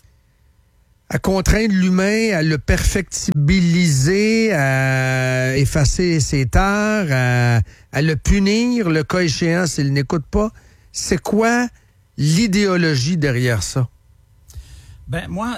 contraindre l'humain, à le perfectibiliser, à effacer ses torts, à le punir, le cas échéant s'il n'écoute pas? C'est quoi l'idéologie derrière ça? Ben moi,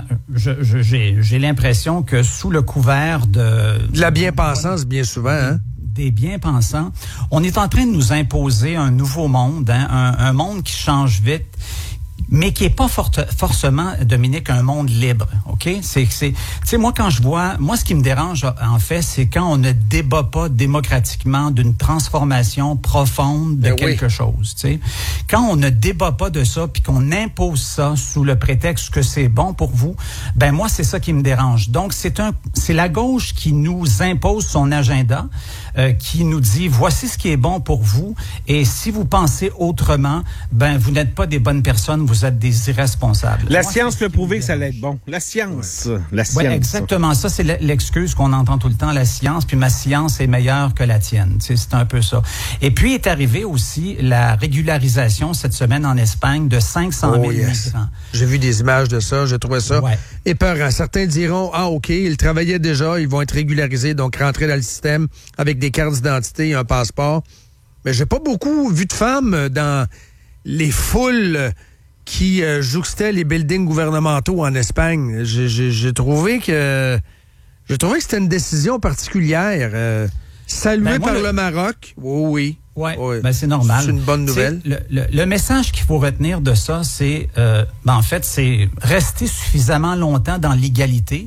j'ai l'impression que sous le couvert de la bien-pensance, bien souvent, hein? Des bien-pensants, on est en train de nous imposer un nouveau monde, hein, un monde qui change vite, mais qui est pas forcément, Dominique, un monde libre, OK? Tu sais, moi, ce qui me dérange, en fait, c'est quand on ne débat pas démocratiquement d'une transformation profonde de quelque chose, tu sais. Quand on ne débat pas de ça, puis qu'on impose ça sous le prétexte que c'est bon pour vous, ben moi, c'est ça qui me dérange. Donc, c'est la gauche qui nous impose son agenda, qui nous dit, voici ce qui est bon pour vous, et si vous pensez autrement, ben vous n'êtes pas des bonnes personnes, vous êtes des irresponsables. La science peut prouver que ça allait être bon. La science. La science. Oui, exactement. Ça, c'est l'excuse qu'on entend tout le temps, la science, puis ma science est meilleure que la tienne. Tu sais, c'est un peu ça. Et puis est arrivée aussi la régularisation cette semaine en Espagne de 500 000 migrants. J'ai vu des images de ça, j'ai trouvé ça épeurant. Certains diront, OK, ils travaillaient déjà, ils vont être régularisés, donc rentrer dans le système avec des cartes d'identité et un passeport. Mais j'ai pas beaucoup vu de femmes dans les foules qui jouxtaient les buildings gouvernementaux en Espagne. J'ai trouvé que c'était une décision particulière. Saluée par le Maroc. Oui. Ben c'est normal. C'est une bonne nouvelle. Le message qu'il faut retenir de ça, c'est en fait, c'est rester suffisamment longtemps dans l'illégalité,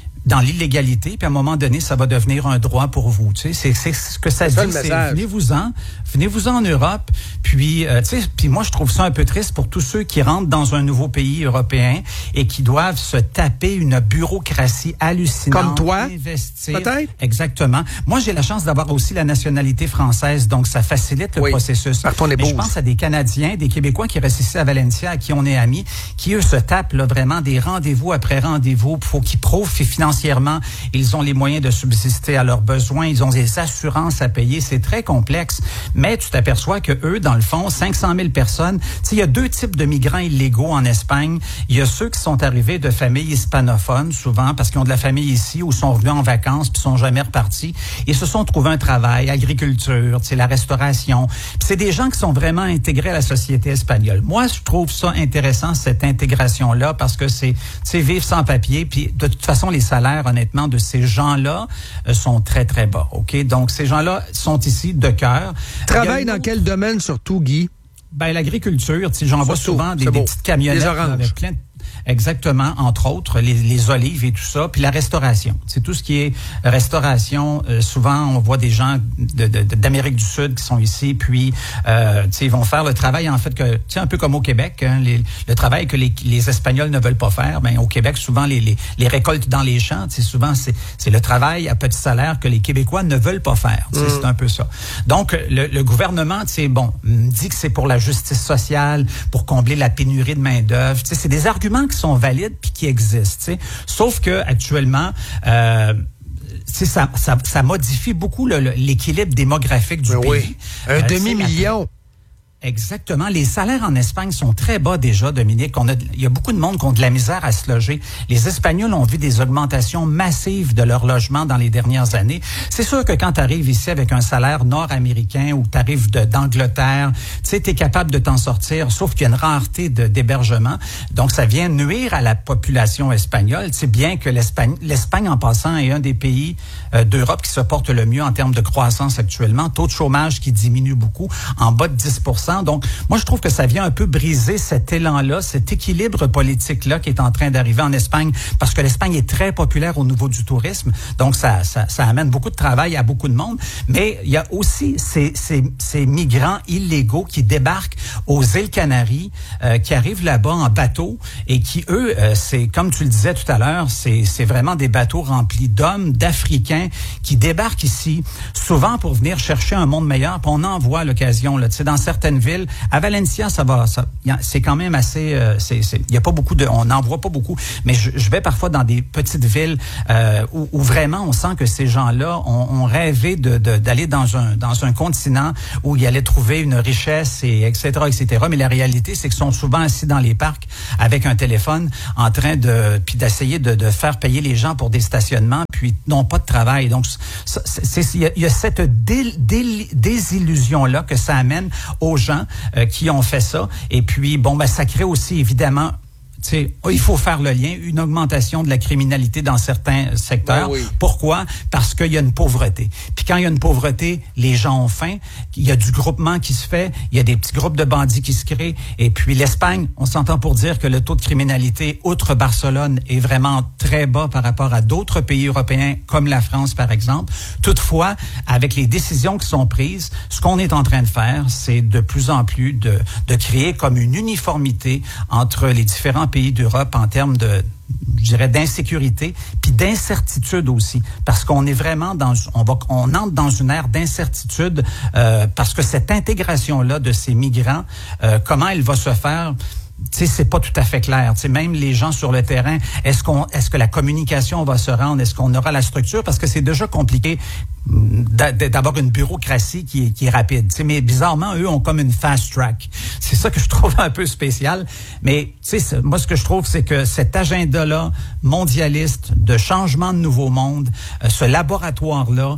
puis à un moment donné, ça va devenir un droit pour vous. Tu sais, c'est ce que ça dit. C'est venez-vous-en en Europe. Puis, tu sais, puis moi, je trouve ça un peu triste pour tous ceux qui rentrent dans un nouveau pays européen et qui doivent se taper une bureaucratie hallucinante. Comme toi, investir. peut-être? Exactement. Moi, j'ai la chance d'avoir aussi la nationalité française, donc ça facilite le processus. Par ton épouse. Mais je pense à des Canadiens, des Québécois qui restent ici à Valencia, à qui on est amis, qui, eux, se tapent là, vraiment des rendez-vous après rendez-vous. Il faut qu'ils prouvent financièrement, ils ont les moyens de subsister à leurs besoins, ils ont des assurances à payer. C'est très complexe. Mais tu t'aperçois que eux, dans le fond, 500 000 personnes, tu sais, il y a deux types de migrants illégaux en Espagne. Il y a ceux qui sont arrivés de familles hispanophones, souvent, parce qu'ils ont de la famille ici ou sont venus en vacances puis sont jamais repartis et se sont trouvés un travail, agriculture, tu sais, la restauration. Puis c'est des gens qui sont vraiment intégrés à la société espagnole. Moi, je trouve ça intéressant, cette intégration-là, parce que c'est vivre sans papier. Puis de toute façon, les salaires, honnêtement, de ces gens-là sont très, très bas. OK? Donc, ces gens-là sont ici de cœur. Travaillent dans quel domaine, surtout, Guy? Ben, l'agriculture. J'en vois souvent des petites camionnettes avec plein de... Exactement, entre autres, les olives et tout ça, puis la restauration. C'est tout ce qui est restauration. Souvent, on voit des gens d'Amérique du Sud qui sont ici, puis ils vont faire le travail, en fait, que un peu comme au Québec, hein, le travail que les Espagnols ne veulent pas faire. Ben au Québec, souvent, les récoltes dans les champs, souvent, c'est le travail à petit salaire que les Québécois ne veulent pas faire. C'est un peu ça. Donc, le gouvernement, dit que c'est pour la justice sociale, pour combler la pénurie de main-d'œuvre. C'est des arguments qui sont valides puis qui existent. Sauf que actuellement, ça modifie beaucoup l'équilibre démographique du pays. Un demi-million. Exactement. Les salaires en Espagne sont très bas déjà, Dominique. Il y a beaucoup de monde qui ont de la misère à se loger. Les Espagnols ont vu des augmentations massives de leur logement dans les dernières années. C'est sûr que quand tu arrives ici avec un salaire nord-américain ou tu arrives d'Angleterre, tu es capable de t'en sortir, sauf qu'il y a une rareté d'hébergement. Donc, ça vient nuire à la population espagnole. C'est bien que l'Espagne, en passant, est un des pays d'Europe qui se porte le mieux en termes de croissance actuellement. Taux de chômage qui diminue beaucoup, en bas de 10%. intéressant. Donc, moi, je trouve que ça vient un peu briser cet élan-là, cet équilibre politique-là qui est en train d'arriver en Espagne, parce que l'Espagne est très populaire au niveau du tourisme. Donc, ça amène beaucoup de travail à beaucoup de monde. Mais il y a aussi ces migrants illégaux qui débarquent aux îles Canaries, qui arrivent là-bas en bateau et qui, eux, c'est comme tu le disais tout à l'heure, c'est vraiment des bateaux remplis d'hommes, d'Africains qui débarquent ici, souvent pour venir chercher un monde meilleur. Puis on en voit à l'occasion, là, tu sais, dans certaines villes. À Valencia, c'est quand même assez, il y a pas beaucoup on n'en voit pas beaucoup. Mais je vais parfois dans des petites villes où vraiment on sent que ces gens-là ont rêvé d'aller dans un continent où ils allaient trouver une richesse et etc. Mais la réalité, c'est qu'ils sont souvent assis dans les parcs avec un téléphone en train puis d'essayer de faire payer les gens pour des stationnements, puis n'ont pas de travail. Donc, il y a cette désillusion-là que ça amène aux gens qui ont fait ça. Et puis, ça crée aussi, évidemment, il faut faire le lien, une augmentation de la criminalité dans certains secteurs. Oui. Pourquoi? Parce qu'il y a une pauvreté. Puis quand il y a une pauvreté, les gens ont faim, il y a du groupement qui se fait, il y a des petits groupes de bandits qui se créent. Et puis l'Espagne, on s'entend pour dire que le taux de criminalité, outre Barcelone, est vraiment très bas par rapport à d'autres pays européens, comme la France, par exemple. Toutefois, avec les décisions qui sont prises, ce qu'on est en train de faire, c'est de plus en plus de créer comme une uniformité entre les différents pays d'Europe en termes d'insécurité puis d'incertitude aussi, parce qu'on est vraiment on entre dans une ère d'incertitude parce que cette intégration-là de ces migrants, comment elle va se faire? C'est pas tout à fait clair. Même les gens sur le terrain, est-ce que la communication va se rendre? Est-ce qu'on aura la structure? Parce que c'est déjà compliqué d'avoir une bureaucratie qui est rapide. Mais bizarrement, eux ont comme une fast track. C'est ça que je trouve un peu spécial. Mais moi, ce que je trouve, c'est que cet agenda-là, mondialiste, de changement de nouveau monde, ce laboratoire-là,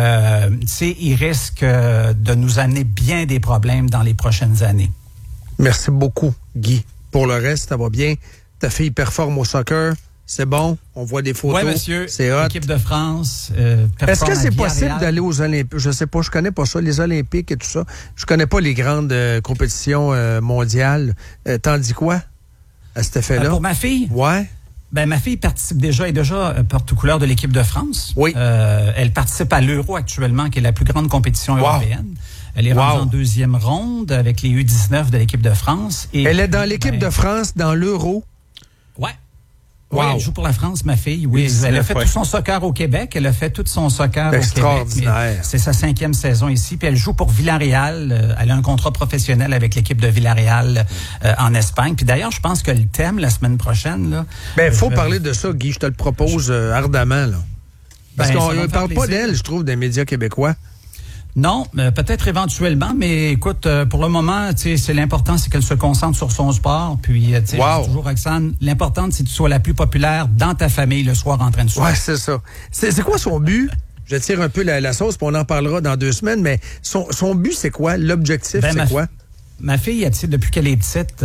il risque de nous amener bien des problèmes dans les prochaines années. Merci beaucoup, Guy. Pour le reste, ça va bien. Ta fille performe au soccer. C'est bon. On voit des photos. Oui, monsieur. C'est hot. L'équipe de France. Est-ce que c'est possible d'aller aux Olympiques? Je sais pas, je connais pas ça, les Olympiques et tout ça. Je connais pas les grandes compétitions mondiales. T'en dis quoi à cet effet-là? Pour ma fille? Ouais. Ma fille participe déjà porte-couleur de l'équipe de France. Oui. Elle participe à l'Euro actuellement, qui est la plus grande compétition européenne. Elle est rendue en deuxième ronde avec les U19 de l'équipe de France. Et elle est dans l'équipe de France dans l'Euro? Ouais. Oui, elle joue pour la France, ma fille. Oui, elle a fait tout son soccer au Québec. Elle a fait tout son soccer au Québec. C'est sa 5e saison ici. Puis elle joue pour Villarreal. Elle a un contrat professionnel avec l'équipe de Villarreal en Espagne. Puis d'ailleurs, je pense que le thème la semaine prochaine... il faut parler de ça, Guy. Je te le propose ardemment. Là. Parce qu'on ne parle pas d'elle, je trouve, des médias québécois. Non, peut-être éventuellement, mais écoute, pour le moment, c'est l'important, c'est qu'elle se concentre sur son sport. Puis, je dis toujours, Roxane, l'important, c'est que tu sois la plus populaire dans ta famille le soir en train de souper. Ouais, c'est ça. C'est quoi son but? Je tire un peu la sauce, puis on en parlera dans 2 semaines, mais son but, c'est quoi? L'objectif, c'est quoi? Ma fille, depuis qu'elle est petite,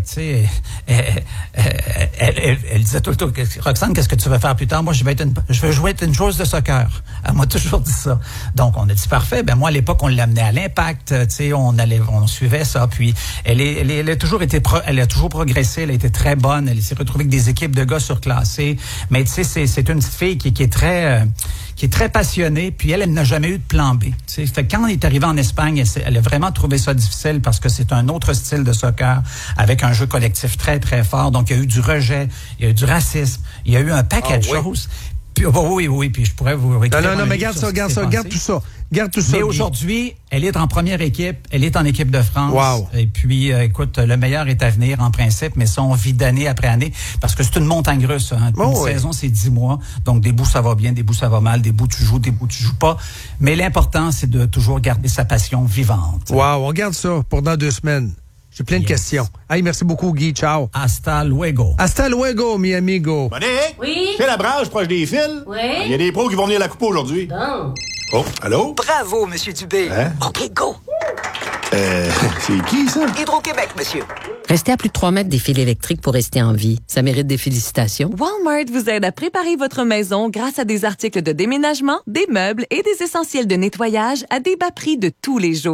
elle disait tout le temps, Roxane, qu'est-ce que tu veux faire plus tard? Moi, je veux jouer une chose de soccer. Elle m'a toujours dit ça. Donc, on a dit parfait. Moi, à l'époque, on l'amenait à l'Impact. On suivait ça. Puis, elle a toujours progressé. Elle a été très bonne. Elle s'est retrouvée avec des équipes de gars surclassés. Mais c'est une fille qui est très passionnée, puis elle n'a jamais eu de plan B. Fait que quand on est arrivé en Espagne, elle a vraiment trouvé ça difficile parce que c'est un autre style de soccer avec un jeu collectif très, très fort. Donc, il y a eu du rejet, il y a eu du racisme, il y a eu un paquet de choses. Puis, oui, puis je pourrais vous récupérer. Non, mais garde tout ça. Mais aujourd'hui, elle est en première équipe, elle est en équipe de France. Wow. Et puis, écoute, le meilleur est à venir en principe, mais ça, on vit d'année après année parce que c'est une montagne russe. Une saison, c'est 10 mois. Donc, des bouts, ça va bien, des bouts, ça va mal, des bouts, tu joues, des bouts, tu joues pas. Mais l'important, c'est de toujours garder sa passion vivante. Wow, on garde ça pour dans 2 semaines. J'ai plein de questions. Hey, merci beaucoup, Guy. Ciao. Hasta luego. Hasta luego, mi amigo. Monique? Oui? C'est la branche proche des fils? Oui? Il y a des pros qui vont venir la couper aujourd'hui. Bon. Oh, allô? Bravo, Monsieur Dubé. Hein? OK, go. C'est qui, ça? Hydro-Québec, monsieur. Restez à plus de 3 mètres des fils électriques pour rester en vie. Ça mérite des félicitations. Walmart vous aide à préparer votre maison grâce à des articles de déménagement, des meubles et des essentiels de nettoyage à des bas prix de tous les jours.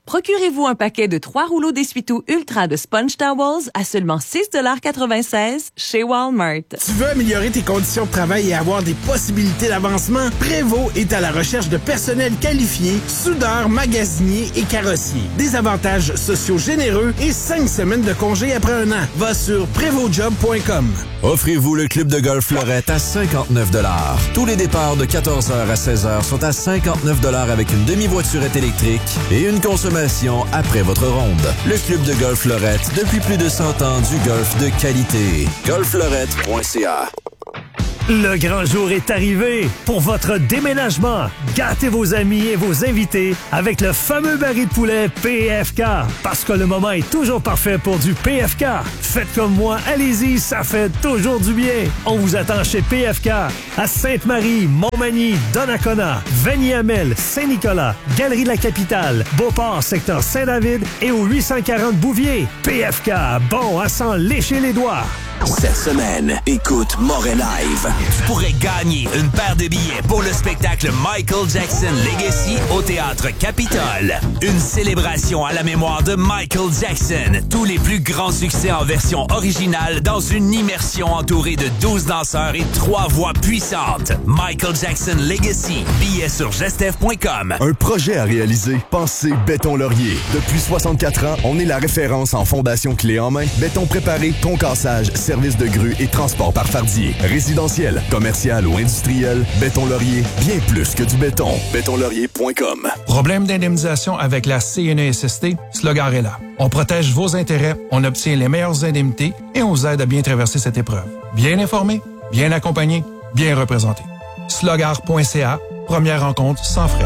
Procurez-vous un paquet de 3 rouleaux d'essuie-tout Ultra de Sponge Towels à seulement 6,96$ chez Walmart. Tu veux améliorer tes conditions de travail et avoir des possibilités d'avancement? Prévost est à la recherche de personnel qualifié, soudeurs, magasiniers et carrossiers. Des avantages sociaux généreux et 5 semaines de congé après un an. Va sur prévostjob.com. Offrez-vous le club de golf Fleurette à 59 $. Tous les départs de 14h à 16h sont à 59 $ avec une demi-voiturette électrique et une consommation après votre ronde. Le club de golf Fleurette, depuis plus de 100 ans du golf de qualité. golffleurette.ca. Le grand jour est arrivé pour votre déménagement. Gâtez vos amis et vos invités avec le fameux baril de poulet PFK. Parce que le moment est toujours parfait pour du PFK. Faites comme moi, allez-y, ça fait toujours du bien. On vous attend chez PFK à Sainte-Marie, Montmagny, Donnacona, Vanier-Hamel, Saint-Nicolas, Galerie de la Capitale, Beauport, secteur Saint-David et au 840 Bouvier. PFK, bon à s'en lécher les doigts. Cette semaine, écoute Moret Live. Tu pourrais gagner une paire de billets pour le spectacle Michael Jackson Legacy au Théâtre Capitole. Une célébration à la mémoire de Michael Jackson. Tous les plus grands succès en version originale dans une immersion entourée de 12 danseurs et 3 voix puissantes. Michael Jackson Legacy. Billets sur gestev.com. Un projet à réaliser. Pensez Béton Laurier. Depuis 64 ans, on est la référence en fondation clé en main. Béton préparé, concassage, service de grue et transport par fardier. Résidentiel, commercial ou industriel, Béton Laurier, bien plus que du béton. Bétonlaurier.com. Problème d'indemnisation avec la CNESST? Slogar est là. On protège vos intérêts, on obtient les meilleures indemnités et on vous aide à bien traverser cette épreuve. Bien informé, bien accompagné, bien représenté. Slogar.ca, première rencontre sans frais.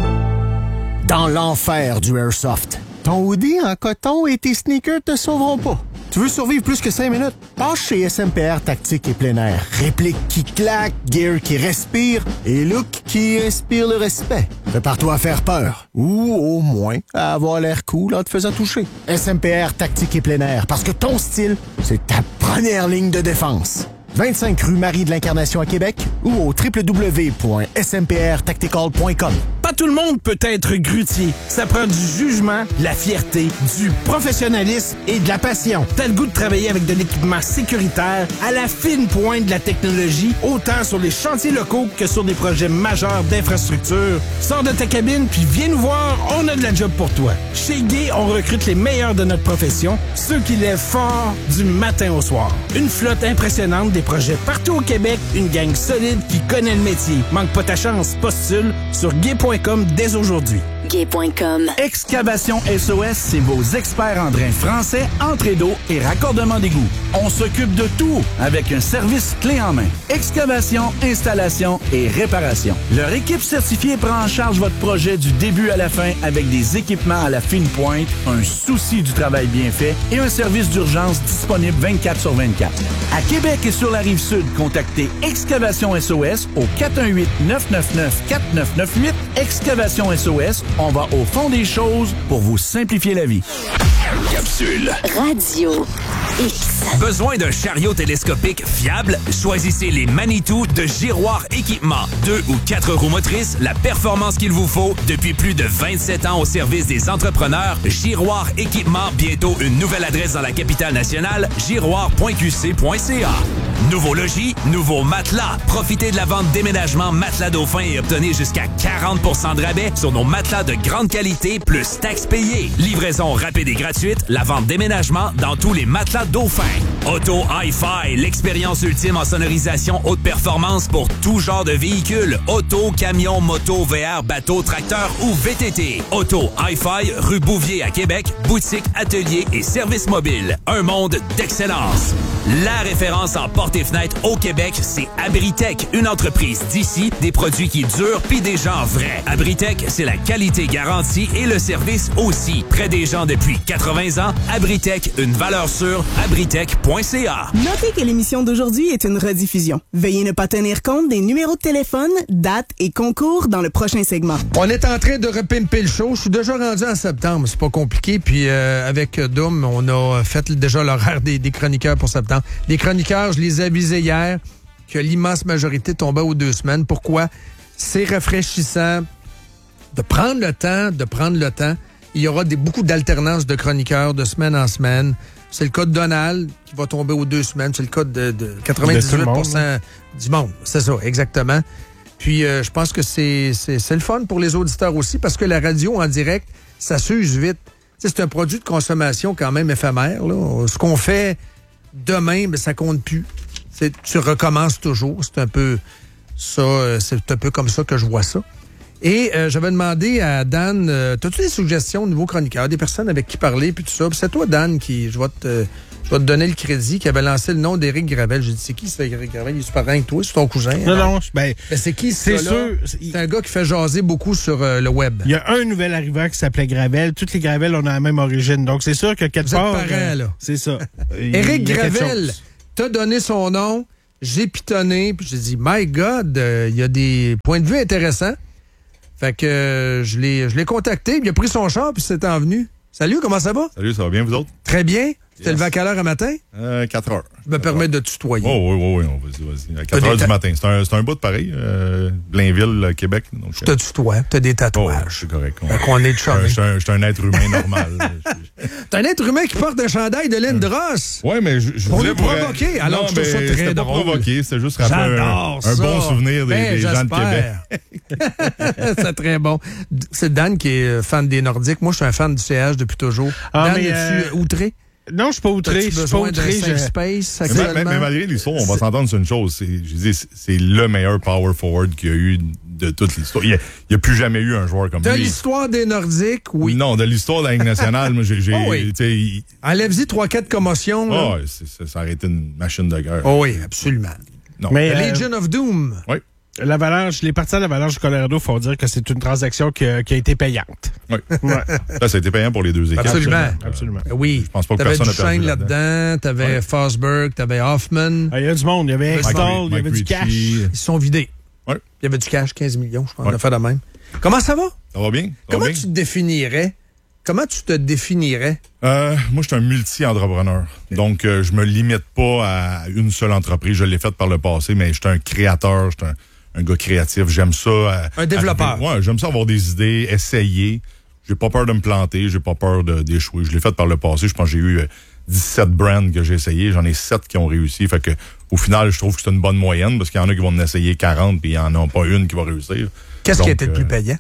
Dans l'enfer du Airsoft, ton hoodie en coton et tes sneakers te sauveront pas. Tu veux survivre plus que 5 minutes? Passe chez SMPR Tactique et Plein Air. Réplique qui claque, gear qui respire et look qui inspire le respect. Prépare-toi à faire peur. Ou au moins à avoir l'air cool en te faisant toucher. SMPR Tactique et Plein Air, parce que ton style, c'est ta première ligne de défense. 25 rue Marie de l'Incarnation à Québec ou au www.smprtactical.com. Pas tout le monde peut être grutier. Ça prend du jugement, de la fierté, du professionnalisme et de la passion. T'as le goût de travailler avec de l'équipement sécuritaire à la fine pointe de la technologie, autant sur les chantiers locaux que sur des projets majeurs d'infrastructure. Sors de ta cabine puis viens nous voir, on a de la job pour toi. Chez Gay, on recrute les meilleurs de notre profession, ceux qui lèvent fort du matin au soir. Une flotte impressionnante, des projets partout au Québec, une gang solide qui connaît le métier. Manque pas ta chance, postule sur gay.com dès aujourd'hui. Gay.com. Excavation SOS, c'est vos experts en drain français, entrée d'eau et raccordement d'égout. On s'occupe de tout avec un service clé en main. Excavation, installation et réparation. Leur équipe certifiée prend en charge votre projet du début à la fin avec des équipements à la fine pointe, un souci du travail bien fait et un service d'urgence disponible 24/24. À Québec et sur la Rive-Sud, contactez Excavation SOS au 418-999-4998. Excavation SOS, on va au fond des choses pour vous simplifier la vie. Capsule. Radio X. Besoin d'un chariot télescopique fiable? Choisissez les Manitou de Giroir Équipement. 2 ou 4 roues motrices, la performance qu'il vous faut depuis plus de 27 ans au service des entrepreneurs. Giroir Équipement, bientôt une nouvelle adresse dans la capitale nationale, giroir.qc.ca. Nouveau logis, nouveau matelas. Profitez de la vente déménagement Matelas Dauphin et obtenez jusqu'à 40% de rabais sur nos matelas de grande qualité plus taxes payées. Livraison rapide et gratuite, la vente déménagement dans tous les matelas Dauphin. Auto Hi-Fi, l'expérience ultime en sonorisation haute performance pour tout genre de véhicules. Auto, camion, moto, VR, bateau, tracteur ou VTT. Auto Hi-Fi, rue Bouvier à Québec, boutique, atelier et service mobile. Un monde d'excellence. La référence en porte et fenêtres au Québec, c'est Abritech, une entreprise d'ici, des produits qui durent pis des gens vrais. Abritech, c'est la qualité garantie et le service aussi. Près des gens depuis 80 ans, Abritech, une valeur sûre, abritech.ca. Notez que l'émission d'aujourd'hui est une rediffusion. Veuillez ne pas tenir compte des numéros de téléphone, dates et concours dans le prochain segment. On est en train de repimper le show. Je suis déjà rendu en septembre. C'est pas compliqué. Puis avec Doom, on a fait déjà l'horaire des chroniqueurs pour septembre. Les chroniqueurs, je les avisais hier que l'immense majorité tombait aux 2 semaines. Pourquoi? C'est rafraîchissant de prendre le temps il y aura beaucoup d'alternance de chroniqueurs de semaine en semaine. C'est le cas de Donald qui va tomber aux 2 semaines. C'est le cas de 98% du monde. C'est ça, exactement. Puis je pense que c'est le fun pour les auditeurs aussi parce que la radio en direct, ça s'use vite. T'sais, c'est un produit de consommation quand même éphémère. Là. Ce qu'on fait demain, ben, ça compte plus. Tu recommences toujours. C'est un peu ça. C'est un peu comme ça que je vois ça. Et j'avais demandé à Dan, as-tu des suggestions de nouveaux chroniqueurs, des personnes avec qui parler, puis tout ça? Puis c'est toi, Dan, qui je vais te donner le crédit, qui avait lancé le nom d'Éric Gravel. J'ai dit, c'est qui, ça, Éric Gravel? Il est super rien que toi, c'est ton cousin. Non, ben, c'est qui, c'est sûr. C'est un gars qui fait jaser beaucoup sur le web. Il y a un nouvel arrivant qui s'appelait Gravel. Toutes les Gravel, on a la même origine. Donc, c'est sûr que quelque part... Vous êtes parents, là. C'est ça. Éric Gravel t'a donné son nom, j'ai pitonné, puis j'ai dit, my God, il y a des points de vue intéressants. Fait que je l'ai contacté, il a pris son char, puis c'est envenu. Salut, comment ça va? Salut, ça va bien, vous autres? Très bien. Tu t'es levé à quelle heure un matin? 4 heures. Je me permets de tutoyer. Oui, vas-y. À 4 heures du matin. C'est un bout de pareil. Blainville, Québec. Donc, je te tutoie, t'as des tatouages. C'est correct. On est de charmé. Je suis un être humain normal. T'es un être humain qui porte un chandail de laine de Ross. Oui, mais je pour voulais le provoquer. Alors, je trouve ça très drôle. Pas provoquer, c'était juste rappeler un bon souvenir des gens de Québec. C'est très bon. C'est Dan qui est fan des Nordiques. Moi, je suis un fan du CH depuis toujours. Dan, es-tu outré? Non, je suis pas outré. Je suis pas outré. Space, mais malgré l'histoire, on va s'entendre sur une chose. C'est le meilleur power forward qu'il y a eu de toute l'histoire. Il n'y a plus jamais eu un joueur comme lui. De l'histoire des Nordiques, oui. Non, de l'histoire de la Ligue nationale. Moi, oui. Enlève-y 3-4 commotions. Ça aurait été une machine de guerre. Oh oui, absolument. Non. Mais Legion of Doom. Oui. Les partisans de l'Avalanche du Colorado font dire que c'est une transaction qui a été payante. Oui. Ouais. Ça a été payant pour les deux équipes. Absolument. Oui. Je pense pas que t'avais personne n'a perdu là-dedans. T'avais Fosberg, t'avais Hoffman. Il y a du monde. Il y avait Extall, il y avait du cash. Ils se sont vidés. Oui. Il y avait du cash, 15 millions, je pense. On a fait de même. Comment ça va? Ça va bien. Comment tu te définirais? Moi, je suis un multi-entrepreneur. Donc, je me limite pas à une seule entreprise. Je l'ai faite par le passé, mais je suis un créateur, je suis un gars créatif. J'aime ça. Un développeur. Ouais, j'aime ça avoir des idées, essayer. J'ai pas peur de me planter, j'ai pas peur d'échouer. Je l'ai fait par le passé. Je pense que j'ai eu 17 brands que j'ai essayé. J'en ai 7 qui ont réussi. Fait que, au final, je trouve que c'est une bonne moyenne parce qu'il y en a qui vont en essayer 40 puis il y en a pas une qui va réussir. Qu'est-ce qui a été le plus payant?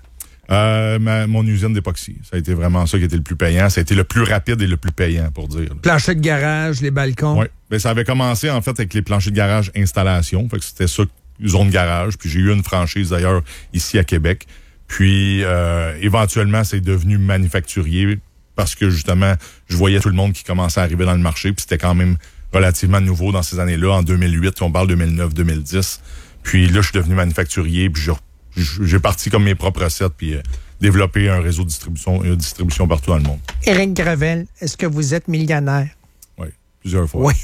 Mon usine d'époxy. Ça a été vraiment ça qui a été le plus payant. Ça a été le plus rapide et le plus payant, pour dire. Plancher de garage, les balcons. Oui. Ben, ça avait commencé, en fait, avec les planchers de garage installation. Fait que c'était ça, zone garage. Puis j'ai eu une franchise, d'ailleurs, ici à Québec. Puis, éventuellement, c'est devenu manufacturier parce que, justement, je voyais tout le monde qui commençait à arriver dans le marché. Puis c'était quand même relativement nouveau dans ces années-là. En 2008, on parle 2009-2010. Puis là, je suis devenu manufacturier. Puis j'ai parti comme mes propres recettes. Puis développé un réseau de distribution partout dans le monde. Éric Gravel, est-ce que vous êtes millionnaire? Oui, plusieurs fois. Oui.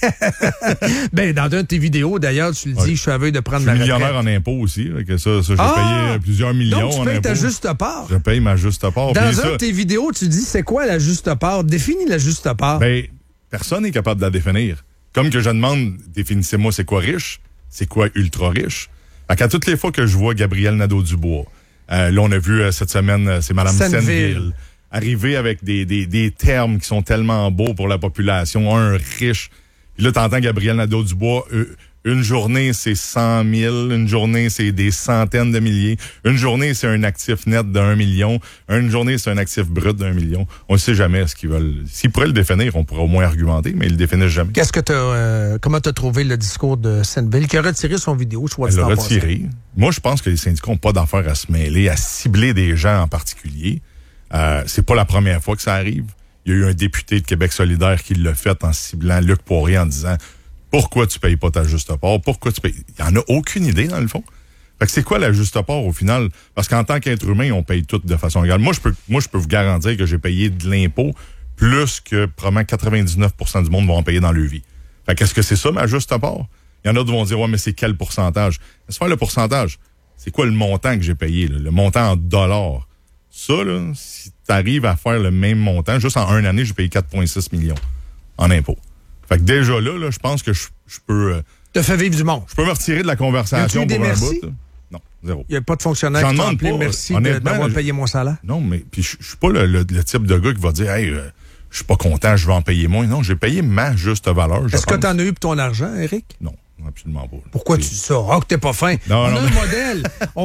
Ben, dans une de tes vidéos, d'ailleurs, tu le dis, je suis à veille de prendre ma retraite. Je suis millionnaire en impôts aussi. Que ça j'ai payé plusieurs millions en impôts. Donc, tu payes ta juste part. Je paye ma juste part. Dans une de tes vidéos, tu dis, c'est quoi la juste part? Définis la juste part. Ben, personne n'est capable de la définir. Comme que je demande, définissez-moi c'est quoi riche, c'est quoi ultra riche. Fait qu'à toutes les fois que je vois Gabriel Nadeau-Dubois, là, on a vu cette semaine, c'est Mme Senneville, arriver avec des termes qui sont tellement beaux pour la population, un riche. Puis là, t'entends Gabriel Nadeau-Dubois, une journée, c'est 100 000, une journée, c'est des centaines de milliers, une journée, c'est un actif net d'1 million, une journée, c'est un actif brut d'1 million. On ne sait jamais ce qu'ils veulent. S'ils pourraient le définir, on pourrait au moins argumenter, mais ils le définissent jamais. Qu'est-ce que comment t'as trouvé le discours de Senneville, qui a retiré son vidéo, Elle l'a retiré. Moi, je pense que les syndicats n'ont pas d'affaire à se mêler, à cibler des gens en particulier. C'est pas la première fois que ça arrive. Il y a eu un député de Québec solidaire qui l'a fait en ciblant Luc Poirier en disant « Pourquoi tu payes pas ta juste part? Pourquoi tu payes... » Il n'y en a aucune idée, dans le fond. Fait que c'est quoi la juste part, au final? Parce qu'en tant qu'être humain, on paye tout de façon égale. Moi, je peux vous garantir que j'ai payé de l'impôt plus que probablement 99% du monde vont en payer dans leur vie. Fait qu'est-ce que c'est ça, ma juste part? Il y en a qui vont dire « Ouais, mais c'est quel pourcentage? » Laisse faire le pourcentage. C'est quoi le montant que j'ai payé, là? Le montant en dollars? Ça, là, si tu arrives à faire le même montant, juste en une année, j'ai payé 4,6 millions en impôts. Fait que déjà là, je pense que je peux... Te fait vivre du monde. Je peux me retirer de la conversation pour un bout. Non, Zéro. Il n'y a pas de fonctionnaire J'en qui t'a demande appelé, pas, merci honnêtement, d'avoir payé mon salaire. Non, mais puis je suis pas le type de gars qui va dire, hey, je suis pas content, je vais en payer moins. Non, j'ai payé ma juste valeur. Est-ce que tu en as eu pour ton argent, Eric? Non, absolument pas. Pourquoi tu dis ça? Ah, que t'es pas fin. Non, on non, a un modèle.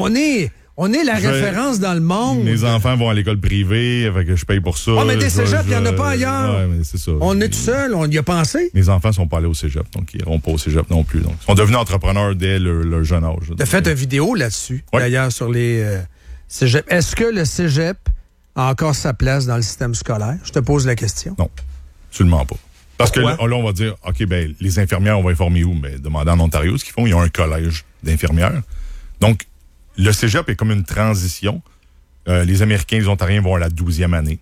On est la référence dans le monde. Mes enfants vont à l'école privée, fait que je paye pour ça. Ah, mais des cégeps, il n'y en a pas ailleurs. Ouais, mais c'est ça. On est tout seul, on y a pensé. Mes enfants ne sont pas allés au cégep, donc ils n'iront pas au cégep non plus. Donc, ils sont devenus entrepreneurs dès leur jeune âge. Tu as fait une vidéo là-dessus, d'ailleurs, sur les cégeps. Est-ce que le cégep a encore sa place dans le système scolaire? Je te pose la question. Non, absolument pas. Parce Pourquoi? que là, on va dire, OK, ben les infirmières, on va les former où? Ben, demandez en Ontario ce qu'ils font. Ils ont un collège d'infirmières. Donc, le cégep est comme une transition. Les Américains, les Ontariens vont à la 12e année.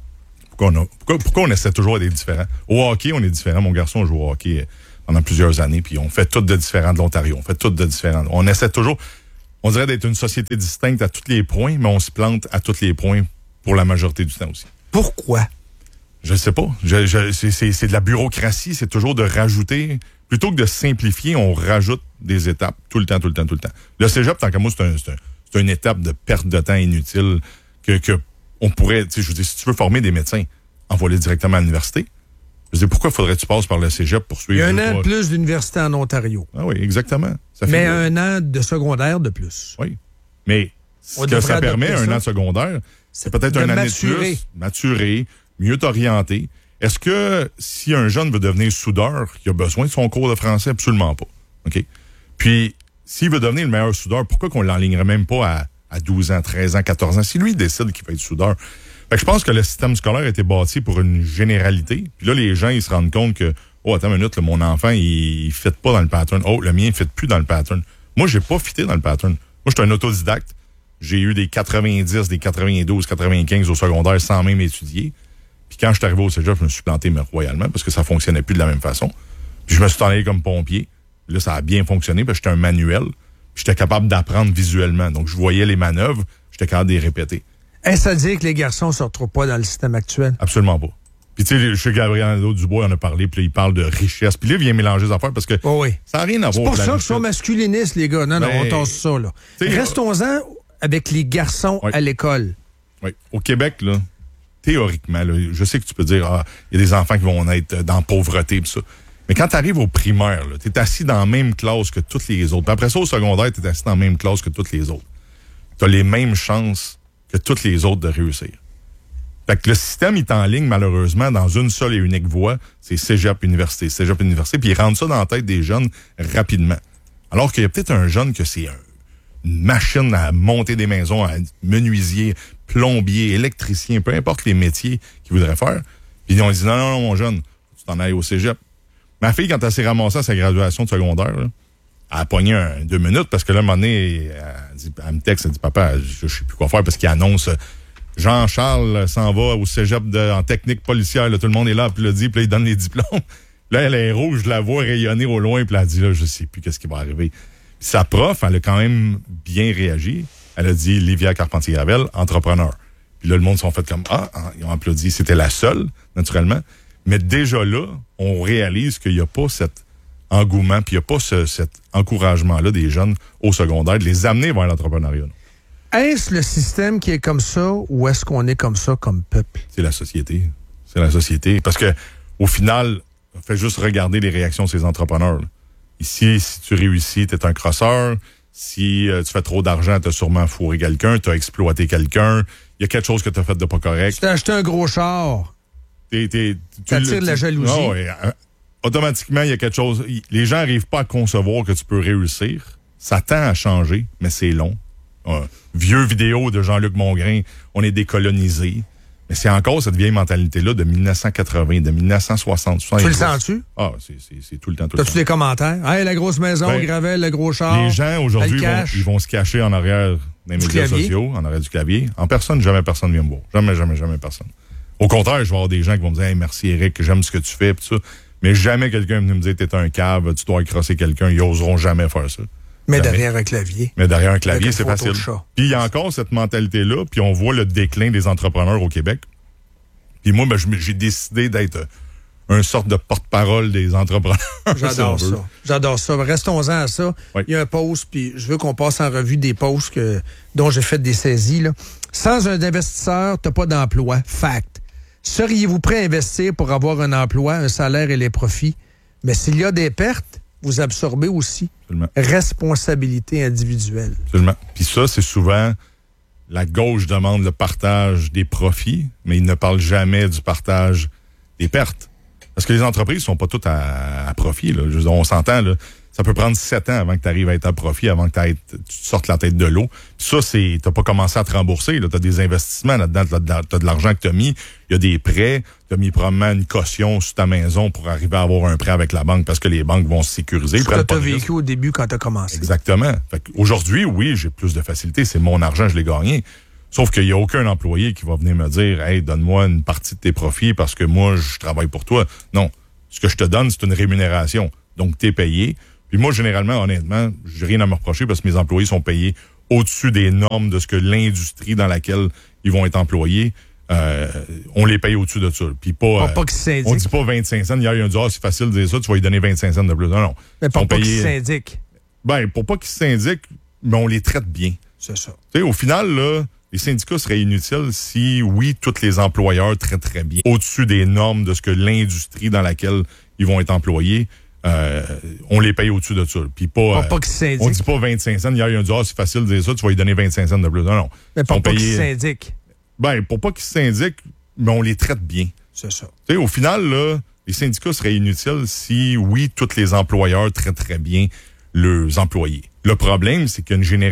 Pourquoi on essaie toujours d'être différents? Au hockey, on est différent. Mon garçon joue au hockey pendant plusieurs années, puis on fait tout de différent de l'Ontario. On fait tout de différent. On essaie toujours, on dirait d'être une société distincte à tous les points, mais on se plante à tous les points pour la majorité du temps aussi. Pourquoi? Je ne sais pas. C'est de la bureaucratie. C'est toujours de rajouter. Plutôt que de simplifier, on rajoute des étapes tout le temps. Le cégep, tant qu'à moi, c'est une étape de perte de temps inutile que on pourrait, tu sais, je veux dire, si tu veux former des médecins, envoie-les directement à l'université. Je veux dire, pourquoi faudrait que tu passes par le cégep pour suivre? Il y a un an de plus d'université en Ontario. Ah oui, exactement. Mais un an de secondaire de plus. Oui. Mais ce que ça permet, un an de secondaire, c'est peut-être un année de plus. Maturer, mieux t'orienter. Est-ce que si un jeune veut devenir soudeur, il a besoin de son cours de français? Absolument pas. OK? Puis, s'il veut devenir le meilleur soudeur, pourquoi qu'on l'enlignerait même pas à 12 ans, 13 ans, 14 ans? Si lui décide qu'il va être soudeur. Fait que je pense que le système scolaire a été bâti pour une généralité. Puis là, les gens, ils se rendent compte que, oh, attends une minute, là, mon enfant, il fit pas dans le pattern. Oh, le mien, il fit plus dans le pattern. Moi, j'ai pas fité dans le pattern. Moi, je suis un autodidacte. J'ai eu des 90, des 92, 95 au secondaire sans même étudier. Puis quand je suis arrivé au cégep, je me suis planté royalement parce que ça fonctionnait plus de la même façon. Puis je me suis allé comme pompier. Puis là, ça a bien fonctionné parce que j'étais un manuel. Puis j'étais capable d'apprendre visuellement. Donc, je voyais les manœuvres, j'étais capable de les répéter. Est-ce à dire que les garçons ne se retrouvent pas dans le système actuel? Absolument pas. Puis tu sais, chez Gabriel Dubois, on en a parlé, puis là, il parle de richesse. Puis là, il vient mélanger les affaires parce que ça n'a rien à voir. C'est pour ça qu'ils sont masculinistes, les gars. Non, on tasse ça, là. Restons-en avec les garçons à l'école. Oui. Au Québec, là, théoriquement, là, je sais que tu peux dire, il y a des enfants qui vont être dans la pauvreté, pis ça. Mais quand tu arrives au primaire, tu es assis dans la même classe que toutes les autres. Puis après ça, au secondaire, tu es assis dans la même classe que toutes les autres. Tu as les mêmes chances que toutes les autres de réussir. Fait que le système, il t'enligne, malheureusement, dans une seule et unique voie, c'est cégep-université, puis il rentre ça dans la tête des jeunes rapidement. Alors qu'il y a peut-être un jeune que c'est une machine à monter des maisons, à menuisier, plombier, électricien, peu importe les métiers qu'il voudrait faire. Puis on dit, non, mon jeune, tu t'en ailles au cégep. Ma fille, quand elle s'est ramassée à sa graduation de secondaire, là, elle a pogné 2 minutes parce que là, à un moment donné, elle me texte, elle dit, papa, je sais plus quoi faire parce qu'il annonce Jean-Charles s'en va au cégep en technique policière, là, tout le monde est là, puis puis là, il donne les diplômes. Là, elle est rouge, je la vois rayonner au loin, puis elle dit, là, je sais plus qu'est-ce qui va arriver. Puis sa prof, elle a quand même bien réagi. Elle a dit, Livia Carpentier-Gravel, entrepreneur. Puis là, le monde s'en fait comme, ils ont applaudi. C'était la seule, naturellement. Mais déjà là, on réalise qu'il n'y a pas cet engouement, puis il n'y a pas cet encouragement-là des jeunes au secondaire, de les amener vers l'entrepreneuriat. Est-ce le système qui est comme ça, ou est-ce qu'on est comme ça comme peuple? C'est la société. C'est la société. Parce que, au final, fais juste regarder les réactions de ces entrepreneurs. Là. Ici, si tu réussis, t'es un crosseur. Si tu fais trop d'argent, t'as sûrement fourré quelqu'un, t'as exploité quelqu'un. Il y a quelque chose que t'as fait de pas correct. Tu t'as acheté un gros char. T'attires de la jalousie. Non, automatiquement, il y a quelque chose. Les gens n'arrivent pas à concevoir que tu peux réussir. Ça tend à changer, mais c'est long. Vieux vidéo de Jean-Luc Mongrain, on est décolonisé. Mais c'est encore cette vieille mentalité-là de 1980, de 1960. Tu le sens-tu? Ah, c'est tout le temps. T'as-tu des commentaires? Hey, la grosse maison, Gravel, le gros char. Les gens, aujourd'hui, ils vont se cacher en arrière des médias sociaux, en arrière du clavier. En personne, jamais personne vient me voir. Jamais personne. Au contraire, je vais avoir des gens qui vont me dire, hey, merci Eric, j'aime ce que tu fais, pis ça. Mais jamais quelqu'un vient me dire, t'es un cave, tu dois crosser quelqu'un. Ils oseront jamais faire ça. Mais derrière un clavier. Mais derrière un clavier, c'est facile. Puis il y a encore cette mentalité-là, puis on voit le déclin des entrepreneurs au Québec. Puis moi, j'ai décidé d'être un sorte de porte-parole des entrepreneurs. J'adore si on veut. ça. J'adore ça. Restons-en à ça. Oui. Il y a un post, puis je veux qu'on passe en revue des posts dont j'ai fait des saisies. Là. Sans un investisseur, tu n'as pas d'emploi. Fact. Seriez-vous prêt à investir pour avoir un emploi, un salaire et les profits? Mais s'il y a des pertes, vous absorbez aussi. Absolument. Responsabilité individuelle. Absolument. Puis ça, c'est souvent... La gauche demande le partage des profits, mais il ne parle jamais du partage des pertes. Parce que les entreprises sont pas toutes à profit. Là. On s'entend, là, ça peut prendre 7 ans avant que tu arrives à être à profit, avant que tu te sortes la tête de l'eau. Puis ça, t'as pas commencé à te rembourser. Tu as des investissements là-dedans, tu as de l'argent que tu as mis, il y a des prêts, tu as mis probablement une caution sur ta maison pour arriver à avoir un prêt avec la banque parce que les banques vont se sécuriser. Ce que tu as vécu au début quand tu as commencé. Exactement. Fait qu'aujourd'hui, oui, j'ai plus de facilité. C'est mon argent, je l'ai gagné. Sauf qu'il n'y a aucun employé qui va venir me dire « Hey, donne-moi une partie de tes profits parce que moi, je travaille pour toi. » Non. Ce que je te donne, c'est une rémunération. Donc, tu es payé. Puis moi, généralement, honnêtement, j'ai rien à me reprocher parce que mes employés sont payés au-dessus des normes de ce que l'industrie dans laquelle ils vont être employés. On les paye au-dessus de ça. Puis pas qu'ils syndiquent. On dit pas 25 cents. Hier, il y a un dit « Ah, c'est facile de dire ça, tu vas lui donner 25 cents de plus. » Non, non. Mais pour pas qu'ils syndiquent. Ben, pour pas qu'ils syndiquent, mais on les traite bien. C'est ça. Tu sais, au final, là, les syndicats seraient inutiles si, oui, tous les employeurs traiteraient bien au-dessus des normes de ce que l'industrie dans laquelle ils vont être employés. On les paye au-dessus de ça. Puis pas qu'ils syndiquent. On dit pas 25 cents. Hier, il y a un dit « Ah, c'est facile de dire ça, tu vas lui donner 25 cents de plus. » Non, non. Mais pour pas qu'ils syndiquent. Ben, pour pas qu'ils syndiquent, mais on les traite bien. C'est ça. Tu sais, au final, là, les syndicats seraient inutiles si, oui, tous les employeurs traiteraient bien leurs employés. Le problème, c'est qu'il y a une génération